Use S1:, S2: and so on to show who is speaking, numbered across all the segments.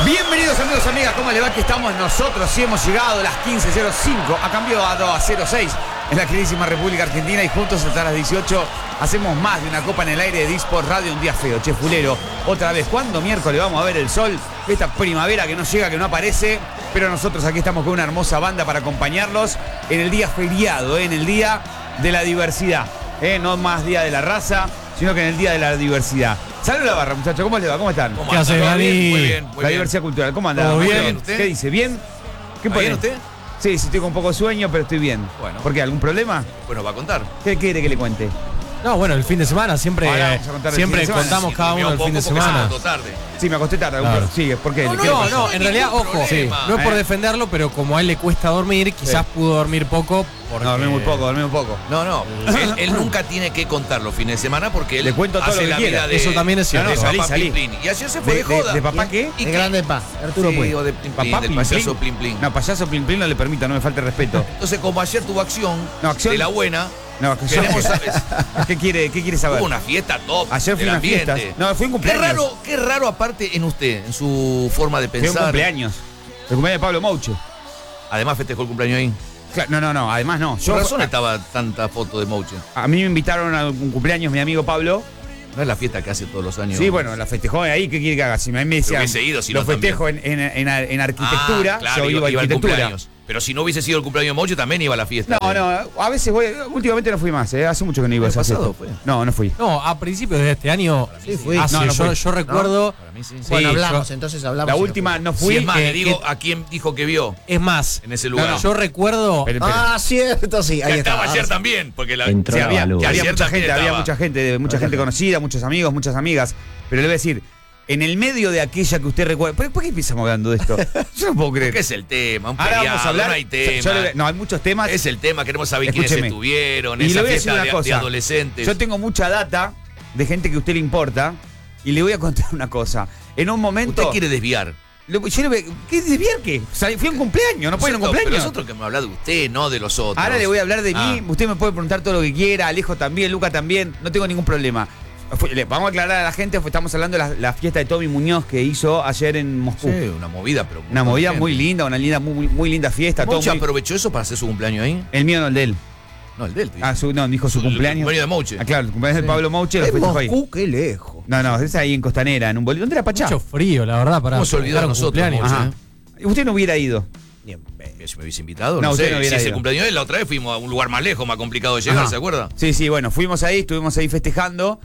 S1: Bienvenidos amigos, amigas, ¿cómo les va? Que estamos nosotros, sí hemos llegado a las 15:05, ha cambiado a 06 en la queridísima República Argentina y juntos hasta las 18 hacemos más de una copa en el aire de Disport Radio, un día feo, chefulero, otra vez. ¿Cuándo miércoles vamos a ver el sol? Esta primavera que no llega, que no aparece, pero nosotros aquí estamos con una hermosa banda para acompañarlos en el día feriado, en el día de la diversidad, no más día de la raza, sino que en el día de la diversidad. Salud la barra, muchachos, ¿cómo les va? ¿Cómo están?
S2: ¿Qué hace, Dani?
S3: Muy bien.
S1: La diversidad cultural, ¿cómo anda?
S2: ¿Todo
S1: Muy
S2: bien?
S3: ¿Usted?
S1: ¿Qué dice? ¿Bien? ¿Qué
S3: ¿Está bien
S1: pone?
S3: usted?
S1: Sí, estoy con un poco de sueño, pero estoy bien.
S3: Bueno.
S1: ¿Por qué? ¿Algún problema?
S3: Bueno, va a contar.
S1: ¿Qué quiere que le cuente?
S2: No, bueno, el fin de semana siempre,
S1: Ahora vamos a contar el fin de semana.
S2: contamos
S3: Sí,
S2: cada
S3: durmió
S2: uno el
S3: poco
S2: fin de
S3: porque se
S2: semana.
S3: acostó tarde.
S1: Sí, me acosté tarde.
S2: Claro.
S1: Sí, ¿por qué?
S3: No,
S1: ¿Qué
S3: no,
S1: le
S2: No,
S1: pasó?
S2: no, en realidad,
S3: ningún
S2: ojo,
S3: problema.
S2: no es por defenderlo, pero como a él le cuesta dormir, quizás pudo dormir poco. Porque...
S1: No, dormí muy poco.
S3: No. Él nunca tiene que contar los fines de semana porque él
S1: Le cuento todo
S3: hace
S1: lo que
S3: la
S1: quiera.
S3: vida de,
S2: Eso también es cierto.
S3: de
S1: No,
S3: papá
S1: salí.
S3: Plin Plin. Y ayer se fue de joda.
S1: ¿De papá qué?
S3: ¿Y
S4: El
S3: qué?
S4: grande Paz, Arturo
S3: Sí,
S4: Puig.
S3: o de Plin Plin,
S1: ¿Papá
S3: del
S1: Plin
S3: payaso
S1: Plin?
S3: Plin Plin.
S1: No, payaso Plin Plin no le permita, no me falte respeto.
S3: Entonces, como ayer tuvo acción,
S1: No, acción.
S3: de la buena,
S1: No, que yo-
S3: queremos saber.
S1: ¿Qué quiere saber?
S3: Hubo una fiesta top.
S1: Ayer fui
S3: del
S1: a una
S3: ambiente.
S1: fiesta. No, fui un cumpleaños.
S3: Qué raro aparte en usted, en su forma de
S1: Fue un
S3: pensar.
S1: cumpleaños. El cumpleaños de Pablo Mouche.
S3: Además festejó el cumpleaños ahí.
S1: Claro, no, además no.
S3: Por razón estaba tanta foto de Mouche.
S1: A mí me invitaron a un cumpleaños mi amigo Pablo.
S3: No es la fiesta que hace todos los años.
S1: Sí, bueno, la festejó ahí, ¿qué quiere que haga? Si a mí me decían,
S3: hubiese ido, si
S1: lo
S3: no
S1: festejo en arquitectura,
S3: claro,
S1: yo iba a
S3: al
S1: arquitectura.
S3: cumpleaños. Pero si no hubiese sido el cumpleaños de Mouche, también iba a la fiesta.
S1: No, a veces voy, últimamente no fui más, hace mucho que no iba a
S3: ¿El
S1: esa
S3: pasado
S1: fiesta.
S3: fue?
S1: No fui.
S2: No, a principios de este año,
S4: Sí, fui.
S2: hace-
S1: No fui.
S2: yo recuerdo.
S3: Para mí sí.
S2: Sí,
S4: Bueno, hablamos,
S2: yo-
S4: entonces hablamos.
S1: La
S4: y no
S1: última
S4: fui.
S1: no
S3: Sí,
S1: fui.
S3: es más, le
S2: que-
S3: digo a quién dijo que vio
S2: Es más,
S3: en ese lugar.
S1: No,
S2: yo recuerdo.
S1: Espere.
S4: Ah, cierto, sí.
S3: Que
S4: Ahí
S3: estaba
S4: está.
S3: ayer también, porque la
S1: Sí, había
S3: que ayer
S1: mucha
S3: también
S1: gente,
S3: estaba.
S1: mucha gente conocida, muchos amigos, muchas amigas. Pero le voy a decir, en el medio de aquella que usted recuerda. ¿Por qué empezamos hablando de esto? Yo no puedo creer.
S3: ¿Qué es el tema? Un
S1: Ahora vamos a
S3: feriado,
S1: hablar.
S3: no hay tema.
S1: No, hay muchos temas.
S3: Es el tema, queremos saber
S1: Escúcheme.
S3: quiénes estuvieron,
S1: Y le
S3: esa
S1: voy a decir
S3: fiesta
S1: una
S3: de
S1: cosa.
S3: adolescentes.
S1: Yo tengo mucha data de gente que a usted le importa. Y le voy a contar una cosa. En un momento.
S3: Usted quiere desviar.
S1: ¿Qué desviar qué? Fui a un cumpleaños, ¿no puede ir a un
S3: Pero
S1: cumpleaños?
S3: nosotros que me habla de usted, no de los otros.
S1: Ahora le voy a hablar de
S3: Ah.
S1: mí. Usted me puede preguntar todo lo que quiera. Alejo también, Luca también. No tengo ningún problema. Vamos a aclarar a la gente. Estamos hablando de la fiesta de Tommy Muñoz que hizo ayer en Moscú.
S3: Sí, una movida, pero.
S1: Una movida muy linda, muy linda fiesta. Todo
S3: ¿Mouche
S1: muy-
S3: aprovechó eso para hacer su cumpleaños ahí?
S1: El mío no, el de él.
S3: No, el del.
S1: Dijo su cumpleaños.
S3: El cumpleaños de Mouche.
S1: Ah, claro, el cumpleaños de Pablo Mouche lo
S4: En
S1: festejó ahí.
S4: Moscú, qué lejos.
S1: No, es ahí en Costanera, en un boliche. ¿Dónde era Pachá?
S2: Mucho frío, la verdad, para
S3: ¿Cómo se olvidó de
S2: un
S3: nosotros,
S2: cumpleaños.
S3: Mouche?
S1: Ajá. Usted no hubiera ido.
S4: Ni en pedo.
S3: Si me hubiese invitado,
S1: No,
S3: no,
S1: usted
S3: sé.
S1: no hubiera
S3: si es el
S1: ido.
S3: cumpleaños de él, la otra vez fuimos a un lugar más lejos, más complicado de llegar,
S1: Ajá.
S3: ¿se acuerda?
S1: Sí, bueno, fuimos ahí, estuvimos ahí festejando.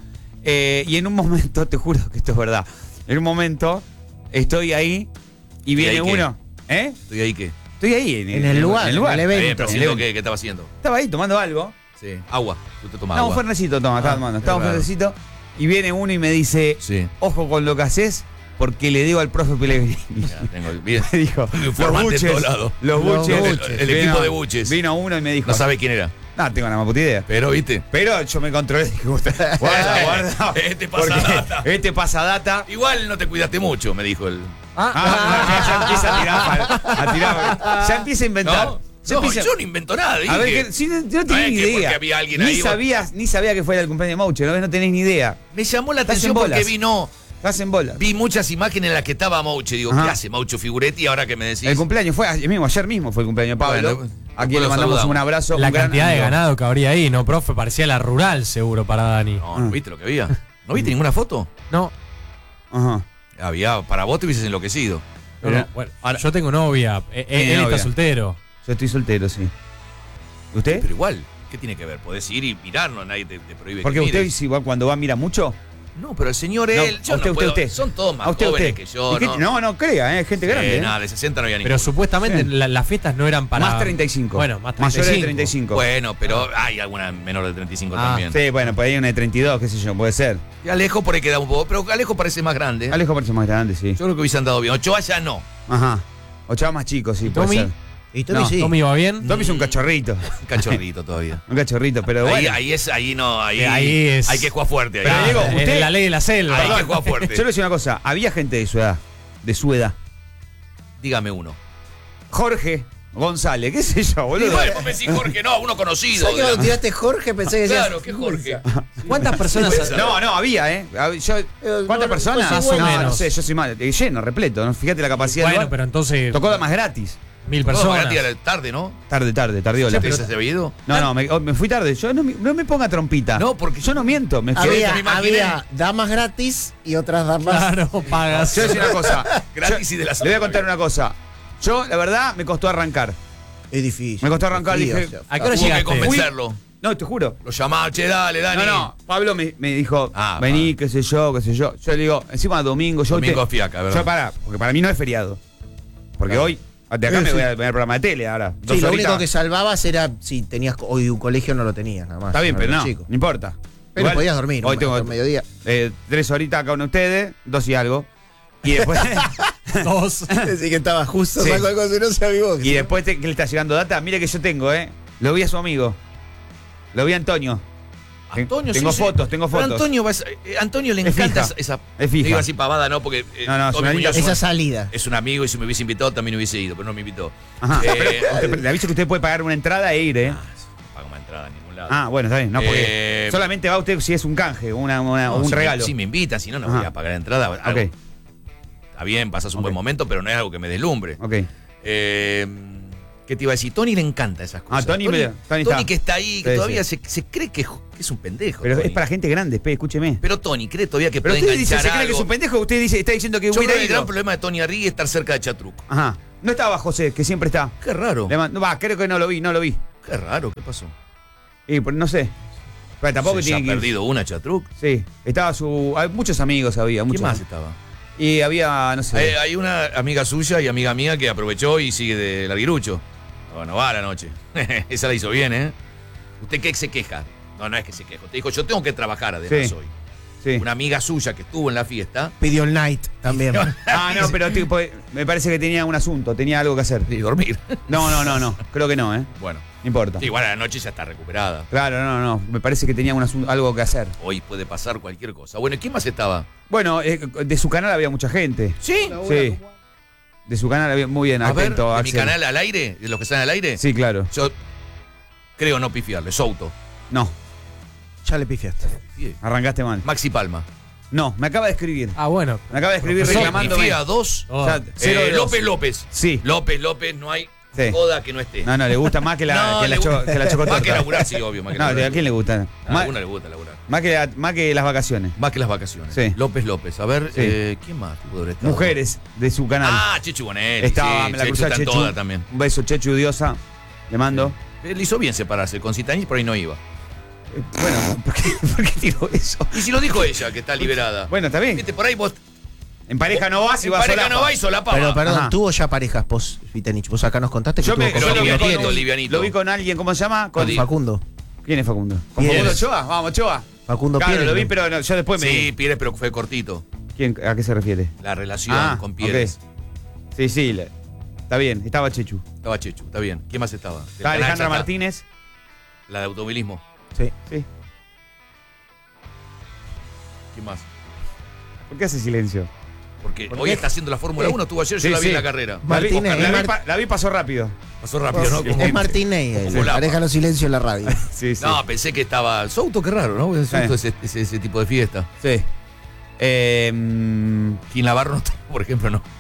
S1: Y en un momento, te juro que esto es verdad. En un momento, estoy ahí y viene
S3: ahí qué?
S1: uno. ¿Eh?
S3: Estoy ahí que.
S1: Estoy ahí
S4: En el lugar, en el
S3: Está bien,
S4: evento.
S3: pero
S1: el
S3: siento
S1: evento.
S3: ¿qué estaba haciendo?
S1: Estaba ahí tomando algo.
S3: Sí. Agua. Usted toma
S1: No, un
S3: agua.
S1: fernecito toma, estaba tomando. Estaba un
S3: raro.
S1: fernecito. Y viene uno y me dice,
S3: Sí.
S1: ojo con lo que haces, porque le digo al profe Pellegrini.
S3: Ya, tengo bien.
S1: Me dijo, los
S3: Informante en todos
S1: buches,
S3: lados.
S1: los
S4: Los
S1: buches.
S4: buches.
S3: El equipo de buches.
S1: Vino uno y me dijo,
S3: No sabe quién era.
S1: no tengo nada más puta idea.
S3: Pero, ¿viste?
S1: Pero yo me controlé y dije, guarda.
S3: Este pasa
S1: porque
S3: data.
S1: Este pasa data.
S3: Igual no te cuidaste mucho, me dijo él.
S1: Ya empieza a tirar. Ya empieza a inventar.
S3: No,
S1: Ya
S3: no,
S1: empieza-
S3: yo no invento nada.
S1: A ver,
S3: dije.
S1: que, si no
S3: No
S1: tenés
S3: es
S1: ni
S3: que porque
S1: idea.
S3: había alguien
S1: ni
S3: ahí,
S1: ni sabía que fuera el cumpleaños de Mouche, no tenés ni idea.
S3: Me llamó la
S1: Estás
S3: atención
S1: en bolas.
S3: porque vino.
S1: Estás en bola.
S3: Vi muchas imágenes en las que estaba Mouche. Digo,
S1: Ajá.
S3: ¿qué hace Mouche Figuretti ahora que me decís?
S1: El cumpleaños fue ayer mismo fue el cumpleaños de Pablo.
S3: Bueno,
S1: a quien
S3: después
S1: le
S3: lo
S1: mandamos
S3: saludamos.
S1: un abrazo.
S2: La
S1: un gran
S2: cantidad de
S1: amigo.
S2: ganado que habría ahí, ¿no, profe? Parecía la rural, seguro, para Dani.
S3: No, ¿no viste lo que había? ¿No viste ninguna foto?
S2: No,
S1: Ajá.
S3: Había, para vos te hubieses enloquecido.
S2: no, bueno, yo tengo novia.
S1: Tiene
S2: Él
S1: novia.
S2: está soltero.
S1: Yo estoy soltero, sí. ¿Usted?
S3: Pero igual, ¿qué tiene que ver? Podés ir y mirarnos, nadie te prohíbe
S1: Porque
S3: que
S1: usted
S3: mires.
S1: si cuando va mira mucho.
S3: No, pero el señor
S1: No,
S3: él, yo
S1: a usted,
S3: no puedo,
S1: usted.
S3: son todos más
S1: A usted,
S3: jóvenes
S1: usted.
S3: que yo,
S1: ¿Y qué-
S3: ¿no?
S1: no crea, gente grande. ¿eh?
S3: Nada, de 60 no había
S2: Pero
S3: ninguno.
S2: supuestamente
S1: Sí.
S2: las fiestas no eran para.
S1: Más 35.
S2: Bueno, más
S1: Mayores
S2: 35.
S1: de 35.
S3: Bueno, pero hay alguna menor de 35
S2: Ah,
S3: también.
S1: Sí, bueno, por ahí una de 32, qué sé yo, puede ser.
S3: Y Alejo por ahí queda un poco, pero Alejo parece más grande.
S1: Alejo parece más grande, sí.
S3: Yo creo que hubiese andado bien. Ochoa ya no.
S1: Ajá. Ochoa más chico, sí, puede
S2: Tommy?
S1: ser.
S4: Y Tommy
S1: No,
S4: sí.
S2: ¿Tommy va bien?
S1: Tommy es un cachorrito.
S3: Un cachorrito todavía.
S1: Un cachorrito, pero bueno.
S3: Ahí
S2: Ahí es.
S3: Hay que jugar fuerte. Ahí.
S1: Pero
S2: Ah,
S1: Diego,
S2: es
S1: usted-
S2: la ley de la selva.
S3: Hay que jugar fuerte.
S1: Yo le voy a decir una cosa, había gente de su edad.
S3: Dígame uno.
S1: Jorge, González, qué sé yo,
S3: Y
S1: boludo.
S3: bueno, después me decís Jorge, no, uno conocido.
S4: ¿Sabes que cuando tiraste Jorge pensé que decías?
S3: Claro, ¿qué Jorge?
S2: ¿Cuántas personas?
S1: No, había, ¿eh? ¿Cuántas
S4: no,
S1: personas?
S2: más o
S1: No,
S2: menos.
S1: no sé, yo soy mal. Lleno, repleto, ¿no? Fíjate la capacidad del
S2: Bueno,
S1: lugar.
S2: pero entonces
S1: Tocó más gratis.
S2: 1000
S3: No,
S2: personas.
S3: gratis a la tarde, ¿no?
S1: Tardiola.
S3: ¿Te se había ido?
S1: No, me fui tarde. Yo no me ponga trompita.
S3: No, porque
S1: yo no miento. Me fui.
S3: me imaginé.
S4: Había damas gratis y otras damas.
S2: Claro, pagas.
S1: Yo voy a decir una cosa.
S3: Gratis y de la
S1: Le voy a contar una cosa. Yo, la verdad, me costó arrancar.
S4: Es difícil.
S1: Me costó arrancar,
S4: Frío,
S1: dije,
S4: o sea,
S2: ¿a qué hora
S3: Hubo que
S2: llegaste?
S3: convencerlo.
S1: No, te juro.
S3: Lo llamaba, che, dale, Dani.
S1: No, Pablo me dijo,
S3: Ah,
S1: vení, qué sé yo. Yo le digo, encima domingo.
S3: Domingo fiaca, ¿verdad?
S1: Porque para mí no es feriado. Porque
S3: Claro.
S1: hoy, de acá me voy al programa de tele ahora.
S4: Sí,
S1: 2
S4: lo
S1: horitas.
S4: único que salvabas era si tenías hoy un colegio no lo tenías, nada más.
S1: Está bien, pero no,
S4: chico.
S1: no importa.
S4: Pero
S1: Igual,
S4: podías dormir.
S1: Hoy tengo
S4: mediodía.
S1: 3 horitas acá con ustedes, 2 y algo. Y después,
S2: 2.
S4: Así que estaba justo,
S1: Sí.
S4: saco algo si no se avivó.
S1: y después que le está llegando data. Mire que yo tengo, Lo vi a su amigo. Lo vi a Antonio.
S3: Antonio,
S1: Tengo
S3: sí,
S1: fotos,
S3: sí.
S1: tengo
S3: Pero
S1: fotos.
S3: Antonio le
S1: Es
S3: encanta
S1: fija.
S3: esa.
S1: Es fija.
S3: Digo así pavada, ¿no? Porque
S1: No, es
S3: Tommy
S1: una linda-
S3: Muñoz
S4: Esa salida.
S3: es un amigo y si me hubiese invitado también hubiese ido, pero no me invitó.
S1: Ajá.
S3: Eh,
S1: Le aviso que usted puede pagar una entrada e ir,
S3: no pago más entrada a ningún lado.
S1: Ah, bueno, está bien. No, porque solamente va usted si es un canje,
S3: No,
S1: un
S3: si
S1: regalo.
S3: Si me invitan, si no, no
S1: Ajá.
S3: voy a pagar entrada. Algo-
S1: Ok,
S3: Está bien, pasas un
S1: Ok.
S3: buen momento, pero no es algo que me deslumbre.
S1: ok.
S3: ¿Qué te iba a decir? Tony le encanta esas cosas.
S1: Tony está.
S3: que está ahí, que
S1: Sí,
S3: todavía se cree que es un pendejo.
S1: Pero
S3: Tony.
S1: es para gente grande, escúcheme.
S3: Pero Tony cree todavía que
S1: Pero
S3: puede
S1: usted dice,
S3: enganchar
S1: se cree que
S3: algo.
S1: es un pendejo, usted está diciendo que
S3: Yo creo
S1: hubiera
S3: que el gran
S1: ido.
S3: problema de Tony Arri es estar cerca de Chatruc.
S1: Ajá. No estaba José, que siempre está.
S3: Qué raro.
S1: Creo que no lo vi.
S3: Qué raro, ¿qué pasó?
S1: Y no sé. Pero tampoco
S3: ¿Se ha
S1: tiene que ir.
S3: perdido una Chatruc?
S1: Sí, estaba muchos amigos había, muchos.
S3: ¿Quién más estaba?
S1: Y había, no sé.
S3: Hay una amiga suya y amiga mía que aprovechó y sigue de larguirucho. Bueno, va a la noche. Esa la hizo bien, ¿eh? ¿Usted qué se queja? No es que se queja. Usted dijo, yo tengo que trabajar además
S1: Sí.
S3: hoy.
S1: Sí.
S3: Una amiga suya que estuvo en la fiesta
S4: Pidió el night también.
S1: Ah, no, pero tipo, me parece que tenía un asunto, tenía algo que hacer.
S3: y dormir.
S1: No. Creo que no,
S3: Bueno,
S1: No importa.
S3: igual a la noche ya está recuperada.
S1: Claro, no. Me parece que tenía algo que hacer.
S3: Hoy puede pasar cualquier cosa. Bueno, ¿y quién más estaba?
S1: Bueno, de su canal había mucha gente.
S3: ¿Sí?
S1: Sí. De su canal había muy bien,
S3: A ver,
S1: atento.
S3: ¿de mi
S1: Axel.
S3: canal al aire? ¿De los que están al aire?
S1: Sí, claro.
S3: Yo creo no pifiarle. Souto.
S1: No,
S4: Ya le pifiaste.
S1: arrancaste mal.
S3: Maxi Palma.
S1: No, me acaba de escribir.
S2: Ah, bueno.
S1: Me acaba de escribir
S2: Profesor,
S1: reclamándome.
S3: Pifía 2.
S2: Oh.
S1: O sea, 0 de 2.
S3: López López.
S1: Sí.
S3: López, no hay
S1: Sí.
S3: joda que no esté.
S1: No, le gusta más que la,
S3: No,
S1: que la,
S3: le
S1: cho-
S3: gusta-
S1: que la chocotorta.
S3: Más que laburar, sí, obvio. Más que
S1: No,
S3: laburar.
S1: ¿a quién le gusta?
S3: A
S1: Más,
S3: alguna le gusta laburar.
S1: más que las vacaciones.
S3: Más que las vacaciones.
S1: Sí.
S3: López. A ver,
S1: Sí.
S3: ¿quién más pudo haber estado?
S1: Mujeres de su canal.
S3: Ah, Chechu Bonelli.
S1: Estaba,
S3: sí,
S1: me la
S3: Chechu
S1: crucé a
S3: está en
S1: Chechu.
S3: toda también.
S1: Un beso, Chechu Diosa. Le mando.
S3: Le hizo bien separarse. Con Citanich por ahí no iba.
S1: Bueno, ¿por qué tiró eso?
S3: Y si lo dijo ella, que está liberada.
S1: Bueno, está bien.
S3: Viste, por ahí vos.
S1: En pareja no vas y
S3: En
S1: vas
S3: pareja
S1: solapa.
S3: no va y solapa.
S4: Pero
S3: va.
S4: perdón,
S1: Ajá.
S4: tuvo ya parejas vos, Vitenich. Vos acá nos contaste que
S1: Yo
S4: tuvo
S1: me,
S4: con
S1: yo lo vi
S3: livianito,
S1: con un-
S3: livianito.
S1: lo vi con alguien, ¿cómo se llama?
S4: con
S3: Con
S4: Facundo.
S1: ¿Quién es Facundo? ¿Con
S4: Pieres.
S1: Facundo Ochoa? Vamos, Ochoa.
S4: Facundo
S1: Claro,
S4: Pieres,
S1: lo vi,
S4: ¿no?
S1: pero yo después me...
S3: Sí, Pires, pero fue cortito.
S1: ¿A qué se refiere?
S3: La relación
S1: Ah,
S3: con Pires.
S1: ok. Sí, está bien, estaba Chechu.
S3: Estaba Chechu, está bien. ¿Quién más estaba? Del
S1: Estaba
S3: canal
S1: Alejandra
S3: ya está.
S1: Martínez.
S3: La de automovilismo.
S4: Sí.
S1: Sí.
S3: ¿Quién más?
S1: ¿Por qué hace silencio?
S3: Porque
S4: ¿Por
S3: hoy
S4: qué?
S3: está haciendo la Fórmula 1. Estuvo ayer,
S1: Sí,
S3: yo la vi
S1: sí.
S3: en la carrera.
S4: Martínez,
S1: La vi pasó rápido.
S3: Pasó rápido, ¿no? Como-
S4: Es Martínez,
S3: como Lapa.
S4: pareja los silencios en la radio.
S1: Sí, sí.
S3: No, pensé que estaba. Souto, qué raro, ¿no? Souto es ese tipo de fiesta.
S1: Sí.
S3: Quien Navarro no está, por ejemplo, no.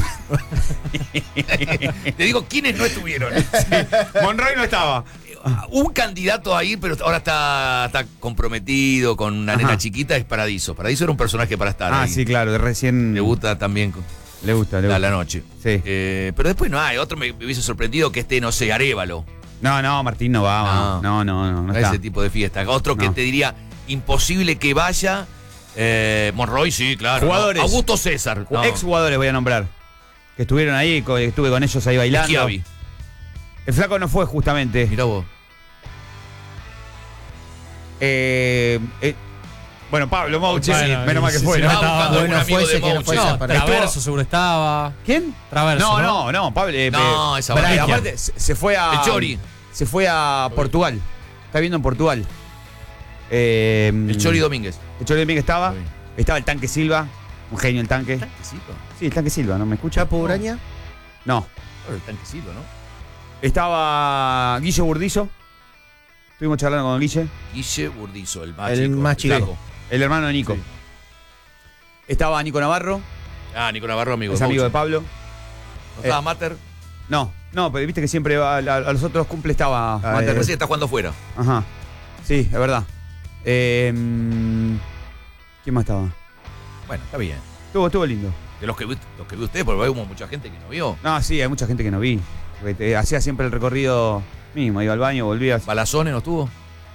S3: Te digo, ¿quiénes no estuvieron?
S1: Monroy no estaba.
S3: Un candidato ahí, pero ahora está comprometido con una
S1: Ajá.
S3: nena chiquita, es Paradiso. Paradiso era un personaje para estar
S1: Ah,
S3: ahí.
S1: sí, claro, de recién.
S3: Le gusta también
S1: Le gusta.
S3: a la noche.
S1: Sí.
S3: Pero después no hay. Otro me hubiese sorprendido que esté, no sé, Arévalo.
S1: No, Martín no va. No
S3: a
S1: está.
S3: ese tipo de fiesta. Otro que
S1: No.
S3: te diría imposible que vaya. Monroy, sí, claro.
S1: Jugadores.
S3: ¿no? Augusto César. No.
S1: Ex jugadores voy a nombrar. Que estuvieron ahí, estuve con ellos ahí bailando.
S3: Schiavi.
S1: El flaco no fue justamente.
S3: Mirá vos.
S1: Bueno, Pablo Mouche,
S2: Bueno,
S1: menos mal que
S2: sí,
S1: fue.
S2: sí,
S1: ¿no?
S2: no estaba.
S3: buscando algún
S4: Bueno,
S3: amigo
S4: fuese
S3: de
S4: que no
S3: Mouche.
S4: fuese.
S2: No,
S4: Para-
S2: Traverso seguro estaba.
S1: ¿Quién?
S2: Traverso.
S1: No, Pablo.
S3: No, esa
S1: Pará,
S3: Valencia.
S1: aparte, se fue a.
S3: El Chori.
S1: Se fue a Portugal. Está viendo en Portugal.
S3: El Chori Domínguez.
S1: El Chori Domínguez estaba.
S3: Está bien.
S1: Estaba el Tanque Silva. Un genio el Tanque.
S3: ¿Tanquecito?
S1: Sí, el Tanque Silva, ¿no me escucha?
S4: ¿Chapo Uraña?
S1: No.
S3: Claro, el tanquecito, ¿no?
S1: Estaba Guille Burdizo. Estuvimos charlando con Guille,
S3: Guille Burdizo, el más
S4: El
S3: chico.
S4: más chico.
S3: flaco.
S1: el hermano de Nico.
S3: Sí.
S1: Estaba Nico Navarro,
S3: Ah, Nico Navarro, amigo.
S1: es amigo de
S3: Bocha.
S1: Pablo.
S3: ¿No estaba Mater?
S1: No, pero viste que siempre a los otros cumple estaba Mater.
S3: Parece que está jugando afuera.
S1: Ajá. Sí, es verdad. ¿Quién más estaba?
S3: Bueno, está bien.
S1: Estuvo lindo.
S3: De los que vi usted, porque hubo mucha gente que no vio.
S1: No, sí, hay mucha gente que no vi. Porque hacía siempre el recorrido mismo, iba al baño, volvía.
S3: ¿Balazones no estuvo?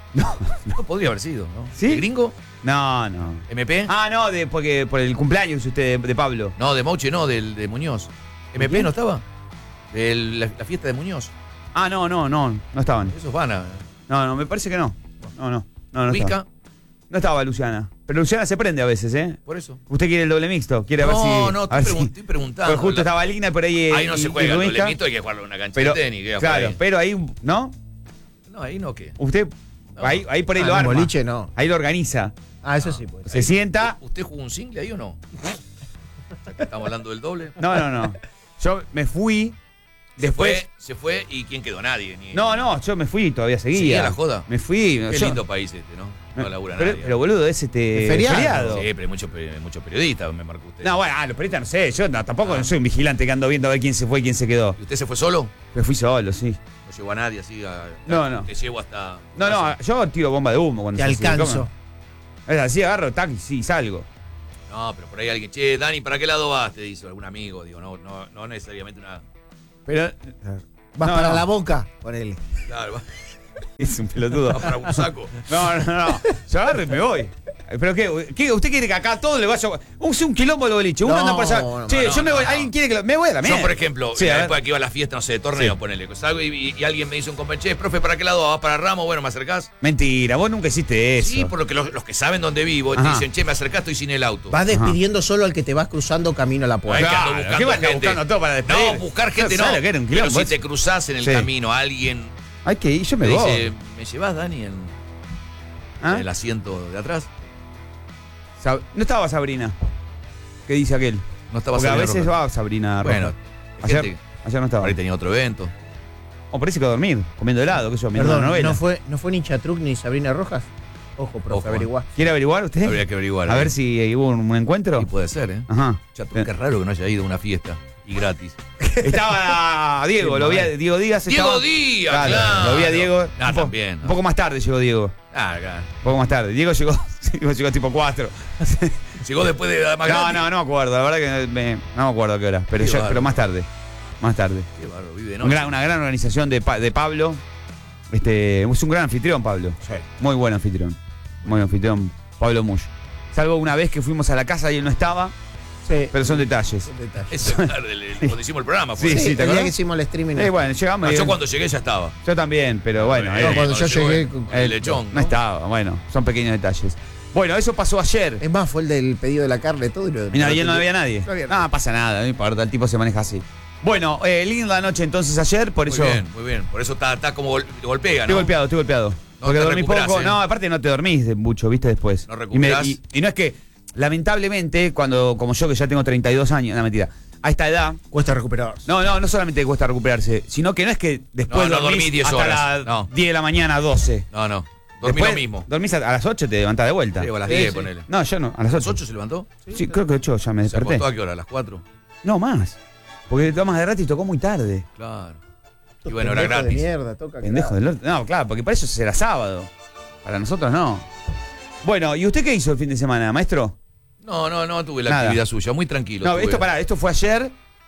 S3: No podría haber sido, ¿no?
S1: ¿Sí?
S3: ¿De gringo?
S1: No.
S3: ¿MP?
S1: Ah, no, porque por el cumpleaños que hizo usted de Pablo.
S3: No, de Mouche no, de Muñoz. ¿MP
S1: quién?
S3: no estaba? De la fiesta de Muñoz.
S1: Ah, no estaban.
S3: Esos van a.
S1: No, me parece que no. No
S3: Ubica,
S1: estaba. No estaba Luciana. Pero Luciana se prende a veces, ¿eh?
S3: por eso.
S1: ¿Usted quiere el doble mixto? ¿Quiere ver si...?
S3: No,
S1: a ver si-
S3: estoy preguntando.
S1: Pues justo estaba Lina y por ahí...
S3: Ahí no se juega el
S1: Rubinska,
S3: doble mixto, hay que jugarlo en una cancha
S1: pero,
S3: de tenis. que
S1: claro,
S3: ahí.
S1: pero ahí, ¿no?
S3: No, ahí no, ¿qué?
S1: Usted,
S3: No.
S1: ahí por ahí
S4: Ah,
S1: lo
S4: en
S1: arma.
S4: boliche no.
S1: Ahí lo organiza.
S4: Ah, eso sí, pues.
S1: Se sienta...
S3: ¿Usted jugó un single ahí o no? ¿Estamos hablando del doble?
S1: No. Yo me fui... Después...
S3: Se fue y ¿quién quedó? Nadie.
S1: No, yo me fui y todavía seguía.
S3: ¿Seguía la joda?
S1: Me fui.
S3: Qué
S1: yo-
S3: lindo país este, ¿no? No labura
S1: pero,
S3: nadie.
S1: pero boludo, es
S4: Es feriado.
S3: Sí, pero hay muchos periodistas, me marcó usted.
S1: No, bueno, los periodistas no sé. Yo tampoco no soy un vigilante que ando viendo a ver quién se fue y quién se quedó.
S3: ¿Y usted se fue solo?
S1: Me fui solo, sí.
S3: No llegó a nadie así.
S1: No.
S3: Te llevo hasta.
S1: No, yo tiro bomba de humo cuando
S4: Te
S1: se hace.
S4: alcanzo.
S1: Es así, agarro, tac, y sí, salgo.
S3: No, pero por ahí alguien, che, Dani, ¿para qué lado vas? Te dice algún amigo. Digo, no necesariamente una.
S1: Pero.
S4: Vas
S1: No,
S4: para
S1: no.
S4: la boca, ponele.
S3: Claro,
S1: Es un pelotudo.
S3: va para un saco.
S1: No. Yo agarro y me voy. ¿Pero qué? ¿Usted quiere que acá todo le vaya? Un quilombo de boliche. Uno
S4: No,
S1: anda por allá.
S4: no,
S1: Che,
S3: no,
S1: yo me voy.
S3: no.
S1: ¿Alguien quiere que lo.? Me voy a la mierda.
S3: Yo, por ejemplo,
S1: Sí,
S3: en
S1: a
S3: la
S1: ver.
S3: época que iba a la fiesta, no sé, de torneo,
S1: Sí.
S3: ponele. Salgo y alguien me dice un compañero, che, profe, ¿para qué lado vas? ¿Para Ramos? Bueno, ¿me acercás?
S1: Mentira, vos nunca hiciste eso.
S3: Sí, por lo que los que saben dónde vivo, te
S1: Ajá.
S3: dicen, che, me acercás, estoy sin el auto.
S4: Vas despidiendo solo al que te vas cruzando camino a la
S3: No es
S4: puerta.
S3: que ando
S1: Claro,
S3: buscando
S1: ¿qué vas a andar
S3: gente.
S1: buscando todo para despedir?
S3: No, buscar gente no.
S1: ¿Sabes que era un
S3: Pero
S1: quilombo
S3: si
S1: eso?
S3: te cruzás en el
S1: Sí.
S3: camino a alguien,
S1: Hay que ir, yo me
S3: te
S1: voy.
S3: dice, ¿me llevas, Dani, en
S1: ¿Ah?
S3: el asiento de atrás?
S1: No estaba Sabrina. ¿Qué dice aquel?
S3: No estaba
S1: Porque a
S3: Sabrina
S1: veces
S3: Rojas.
S1: va Sabrina Roja.
S3: Bueno, hay
S1: ayer,
S3: gente
S1: ayer no
S3: que
S1: estaba.
S3: por ahí tenía otro evento.
S1: O parece que a dormir, comiendo helado, qué sé yo, viendo
S4: Perdón,
S1: una novela.
S4: ¿no fue ni Chatruc ni Sabrina Rojas? Ojo, profe,
S3: Ojo,
S4: averiguá.
S1: ¿Quiere averiguar usted?
S3: Habría que averiguar.
S1: A ver si hubo un encuentro.
S3: Y puede ser, ¿eh?
S1: Ajá.
S3: Chato, qué raro que no haya ido a una fiesta y gratis.
S1: Estaba Diego, lo vi a Diego Díaz.
S3: Diego
S1: estaba-
S3: Díaz, claro.
S1: Lo vi a Diego.
S3: Ah,
S1: un po-
S3: también.
S1: Un poco más tarde llegó Diego.
S3: Ah, claro.
S1: Un poco más tarde. Diego llegó, llegó tipo 4.
S3: Llegó después de más
S1: No me acuerdo. La verdad que no me acuerdo a qué hora. Pero,
S3: Qué bárbaro.
S1: pero más tarde. Más tarde.
S3: Qué bárbaro, vive de noche.
S1: Una gran organización de Pablo. Es un gran anfitrión, Pablo. Muy buen anfitrión. Muy buen anfitrión, Pablo Mush. Salvo una vez que fuimos a la casa y él no estaba,
S4: Sí.
S1: pero son detalles.
S4: Un detalle.
S3: Eso es tarde, cuando hicimos el programa.
S1: Sí,
S3: fue.
S1: sí, ¿te
S4: el día
S1: acordás?
S4: que hicimos el streaming.
S1: Bueno, llegamos.
S3: No,
S1: y-
S3: yo cuando llegué ya estaba.
S1: yo también, pero bueno.
S4: No, cuando yo
S3: llegó
S4: llegué,
S3: el lechón.
S1: No estaba, bueno, son pequeños detalles. Bueno, eso pasó ayer.
S4: Es más, fue el del pedido de la carne, todo y lo
S1: Y ayer no había nadie.
S4: No había
S1: No, pasa nada, no importa, el tipo se maneja así. Bueno, linda noche entonces ayer, por eso.
S3: Muy bien. Por eso está como golpea,
S1: Estoy
S3: ¿no?
S1: golpeado, estoy golpeado. Porque
S3: te
S1: dormí
S3: recuperás,
S1: poco.
S3: ¿eh?
S1: No, aparte no te dormís de mucho, viste, después.
S3: No recuperás.
S1: Y no es que, lamentablemente, como yo que ya tengo 32 años, no mentira, a esta edad,
S4: Cuesta recuperar.
S1: no solamente cuesta recuperarse, sino que no es que después
S3: No, no
S1: dormís
S3: dormís 10
S1: hasta
S3: horas,
S1: las
S3: no.
S1: 10 de la mañana, 12.
S3: No. Dormí
S1: Después
S3: lo mismo.
S1: Dormís a las 8, te levantás de vuelta.
S3: Sí, o a las
S1: Sí,
S3: 10,
S1: sí.
S3: ponele.
S1: No, yo no, a las
S3: ¿A las
S1: 8.
S3: 8 se levantó?
S1: Sí, creo que 8 ya me
S3: ¿Se
S1: desperté.
S3: acostó a qué hora? ¿A las 4?
S1: No, más. Porque tomas de rato y tocó muy tarde.
S3: Claro. Y bueno, era
S4: Pendejo de
S3: gratis.
S4: mierda, toca
S1: Pendejo
S4: claro.
S1: del orto. No, claro, porque para eso será sábado. Para nosotros no. Bueno, ¿y usted qué hizo el fin de semana, maestro?
S3: No tuve la
S1: Nada.
S3: actividad suya. Muy tranquilo.
S1: No,
S3: estuve.
S1: esto fue ayer.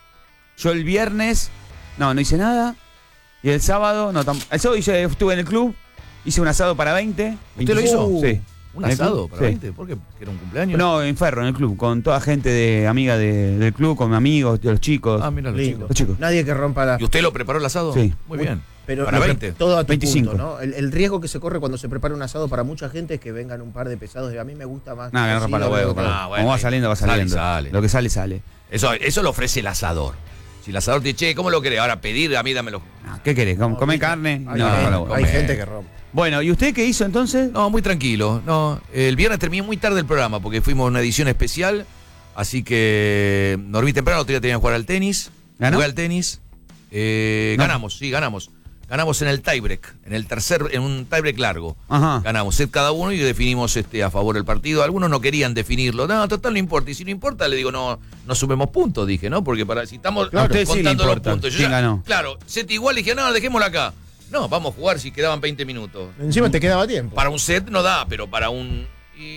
S1: Yo el viernes, no hice nada. Y el sábado, el sábado estuve en el club, hice un asado para 20.
S3: ¿Usted lo hizo?
S1: Sí.
S3: ¿Un
S1: ¿En el
S3: asado
S1: club?
S3: para
S1: Sí.
S3: 20? ¿Por qué? ¿Que era un cumpleaños?
S1: No, en Ferro, en el club, con toda gente amiga del club, con amigos, de los chicos.
S3: Ah, mira los
S4: Lindo.
S3: chicos.
S1: Los chicos.
S4: Nadie que rompa la.
S3: ¿Y usted lo preparó el asado?
S1: Sí.
S3: Muy bien.
S4: Pero
S3: para
S4: lo que-
S3: 20.
S4: todo a tu
S1: 25.
S4: punto, ¿no? El riesgo que se corre cuando se prepara un asado para mucha gente es que vengan un par de pesados. A mí me gusta más.
S1: Nada, que no rompa los huevos.
S3: bueno,
S1: Como va saliendo, va
S3: sale,
S1: saliendo.
S3: sale.
S1: Lo que sale, sale.
S3: Eso lo ofrece el asador. Si el asador te dice, che, ¿cómo lo querés? Ahora pedir, a mí dámelo.
S1: No, ¿qué querés? ¿Come carne?
S4: Hay,
S1: No,
S4: gente,
S1: no, no.
S4: hay
S3: come.
S4: gente que rompe.
S1: Bueno, ¿y usted qué hizo entonces?
S3: No, muy tranquilo. No, el viernes terminé muy tarde el programa porque fuimos a una edición especial. Así que dormí temprano, otro día tenía que jugar al tenis.
S1: ¿Ganó?
S3: Jugué al tenis. Ganamos, sí, ganamos. Ganamos en el tiebreak, en un tiebreak largo.
S1: Ajá.
S3: Ganamos set cada uno y definimos a favor del partido. Algunos no querían definirlo. No, total no importa. Y si no importa, le digo, no sumemos puntos, dije, ¿no? Porque si estamos
S1: Claro, a ustedes sí le
S3: contando los
S1: importa
S3: puntos. Yo
S1: quién ganó.
S3: Claro, set igual, dije, no, dejémoslo acá. No, vamos a jugar si quedaban 20 minutos.
S4: Encima te quedaba tiempo.
S3: Para un set no da, pero para un...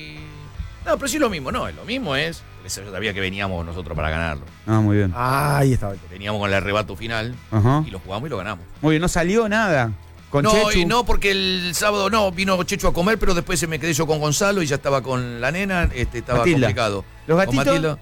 S3: No, pero sí es lo mismo, no, lo mismo es... Porque yo sabía que veníamos nosotros para ganarlo.
S1: Ah, muy bien.
S4: Ahí estaba.
S3: Veníamos con el arrebato final
S1: Ajá.
S3: y lo jugamos y lo ganamos.
S1: Muy bien, no salió nada. Con
S3: No,
S1: Chechu.
S3: y no, porque el sábado no, vino Chechu a comer, pero después se me quedé yo con Gonzalo y ya estaba con la nena, estaba
S1: Matilda.
S3: complicado.
S1: ¿Los
S3: Con
S1: gatitos?
S3: Matilda.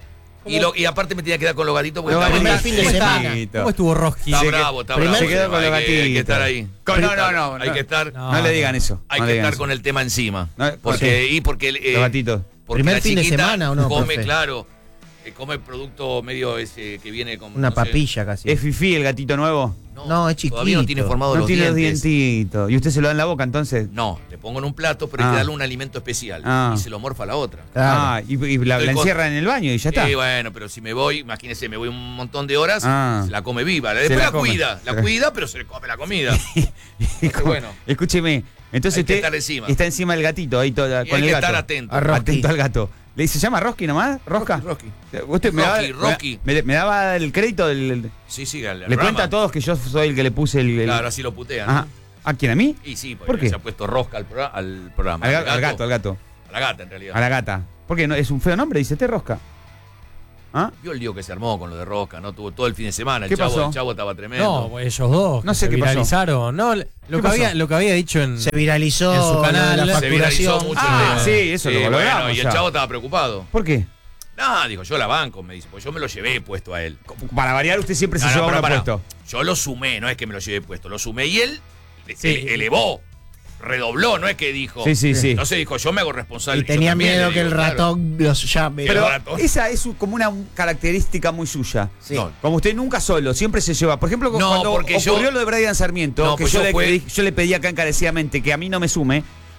S3: Y aparte me tenía que quedar con los gatitos porque
S1: Los
S3: estaba
S4: primer
S1: gatitos.
S4: fin de semana.
S2: ¿Cómo estuvo Roski?
S3: Está
S1: Se
S3: bravo, está
S4: primer-
S3: bravo.
S4: se quedó
S1: con los
S3: Hay que
S1: gatitos.
S3: estar ahí.
S1: No.
S3: Hay que estar,
S1: No le digan eso.
S3: hay
S1: no
S3: que
S1: le digan
S3: estar
S1: eso.
S3: con el tema encima.
S1: No,
S3: Porque
S1: Los gatitos.
S3: porque
S4: ¿Primer
S3: la
S4: fin de
S3: chiquita
S4: semana o no,
S3: come,
S4: profe?
S3: claro, come producto medio ese que viene con
S4: Una
S3: no sé.
S4: papilla casi.
S1: ¿Es Fifi el gatito nuevo?
S4: No, es
S3: Todavía no
S4: chiquito.
S3: tiene formado
S1: No
S3: los
S1: tiene
S3: dientes.
S1: los dientitos. ¿Y usted se lo da en la boca entonces?
S3: No, le pongo en un plato, pero hay
S1: Ah.
S3: que darle un alimento especial.
S1: Ah.
S3: Y se lo morfa la otra.
S4: Claro.
S1: Ah, y la
S3: Estoy con-
S1: encierran en el baño y ya está.
S3: Sí, bueno, pero si me voy, imagínese, me voy un montón de horas,
S1: Ah.
S3: se la come viva.
S1: Se
S3: Después
S1: la
S3: la
S1: come.
S3: cuida, pero se le come la comida. bueno.
S1: Escúcheme, entonces
S3: Hay que
S1: usted
S3: estar encima.
S1: está encima del gatito, ahí toda,
S3: Y
S1: con
S3: hay
S1: el
S3: que
S1: gato.
S3: estar atento.
S4: A Rocky.
S1: Atento al gato. ¿Se llama Rocky nomás? ¿Rosca?
S3: Rocky.
S1: Usted
S3: Rocky.
S1: me daba el crédito del...
S3: Sí, al
S1: Le
S3: programa.
S1: cuenta a todos que yo soy el que le puse el...
S3: Claro, así lo putean.
S1: Ajá. ¿A quién? ¿A mí?
S3: Y sí, porque
S1: ¿Por qué?
S3: se ha puesto rosca al programa.
S1: Al gato.
S3: A la gata, en realidad.
S1: A la gata. ¿Por qué? No, es un feo nombre, dice este Rosca. ¿Ah?
S3: Vio el lío que se armó con lo de Rosca, ¿no? Tuvo todo el fin de semana.
S1: ¿Qué pasó?
S3: El chavo estaba tremendo.
S2: No, pues ellos dos.
S1: No
S2: que
S1: sé
S2: se
S1: qué pasó.
S2: viralizaron. No,
S1: ¿Qué
S2: lo
S1: pasó?
S2: que había dicho en.
S4: Se viralizó
S2: En su canal,
S4: la
S2: se
S3: se viralizó
S4: facturación.
S3: mucho
S1: Ah,
S3: el tema.
S1: sí, eso lo valoramos
S3: bueno, y el
S1: ya.
S3: chavo estaba preocupado.
S1: ¿Por qué?
S3: No, dijo, yo la banco, me dice, pues yo me lo llevé puesto a él.
S1: Para variar, usted siempre se
S3: No,
S1: lleva
S3: pero
S1: uno
S3: pará.
S1: puesto.
S3: Yo lo sumé, no es que me lo llevé puesto, lo sumé y él
S2: Sí.
S3: elevó, redobló, no es que dijo.
S1: Sí.
S3: Entonces dijo, yo me hago responsable.
S4: Y
S3: Yo
S4: tenía
S3: también,
S4: miedo
S3: le
S4: que el
S3: digo, claro.
S4: ratón los llame.
S1: Pero
S3: ratón.
S1: esa es como una característica muy suya.
S4: Sí.
S3: No,
S1: Como usted nunca solo, siempre se lleva. Por ejemplo,
S3: No,
S1: cuando
S3: porque
S1: ocurrió
S3: yo-
S1: lo de Brian Sarmiento,
S3: No,
S1: que
S3: pues
S1: yo,
S3: yo
S1: yo le pedí acá encarecidamente que a mí no me sume,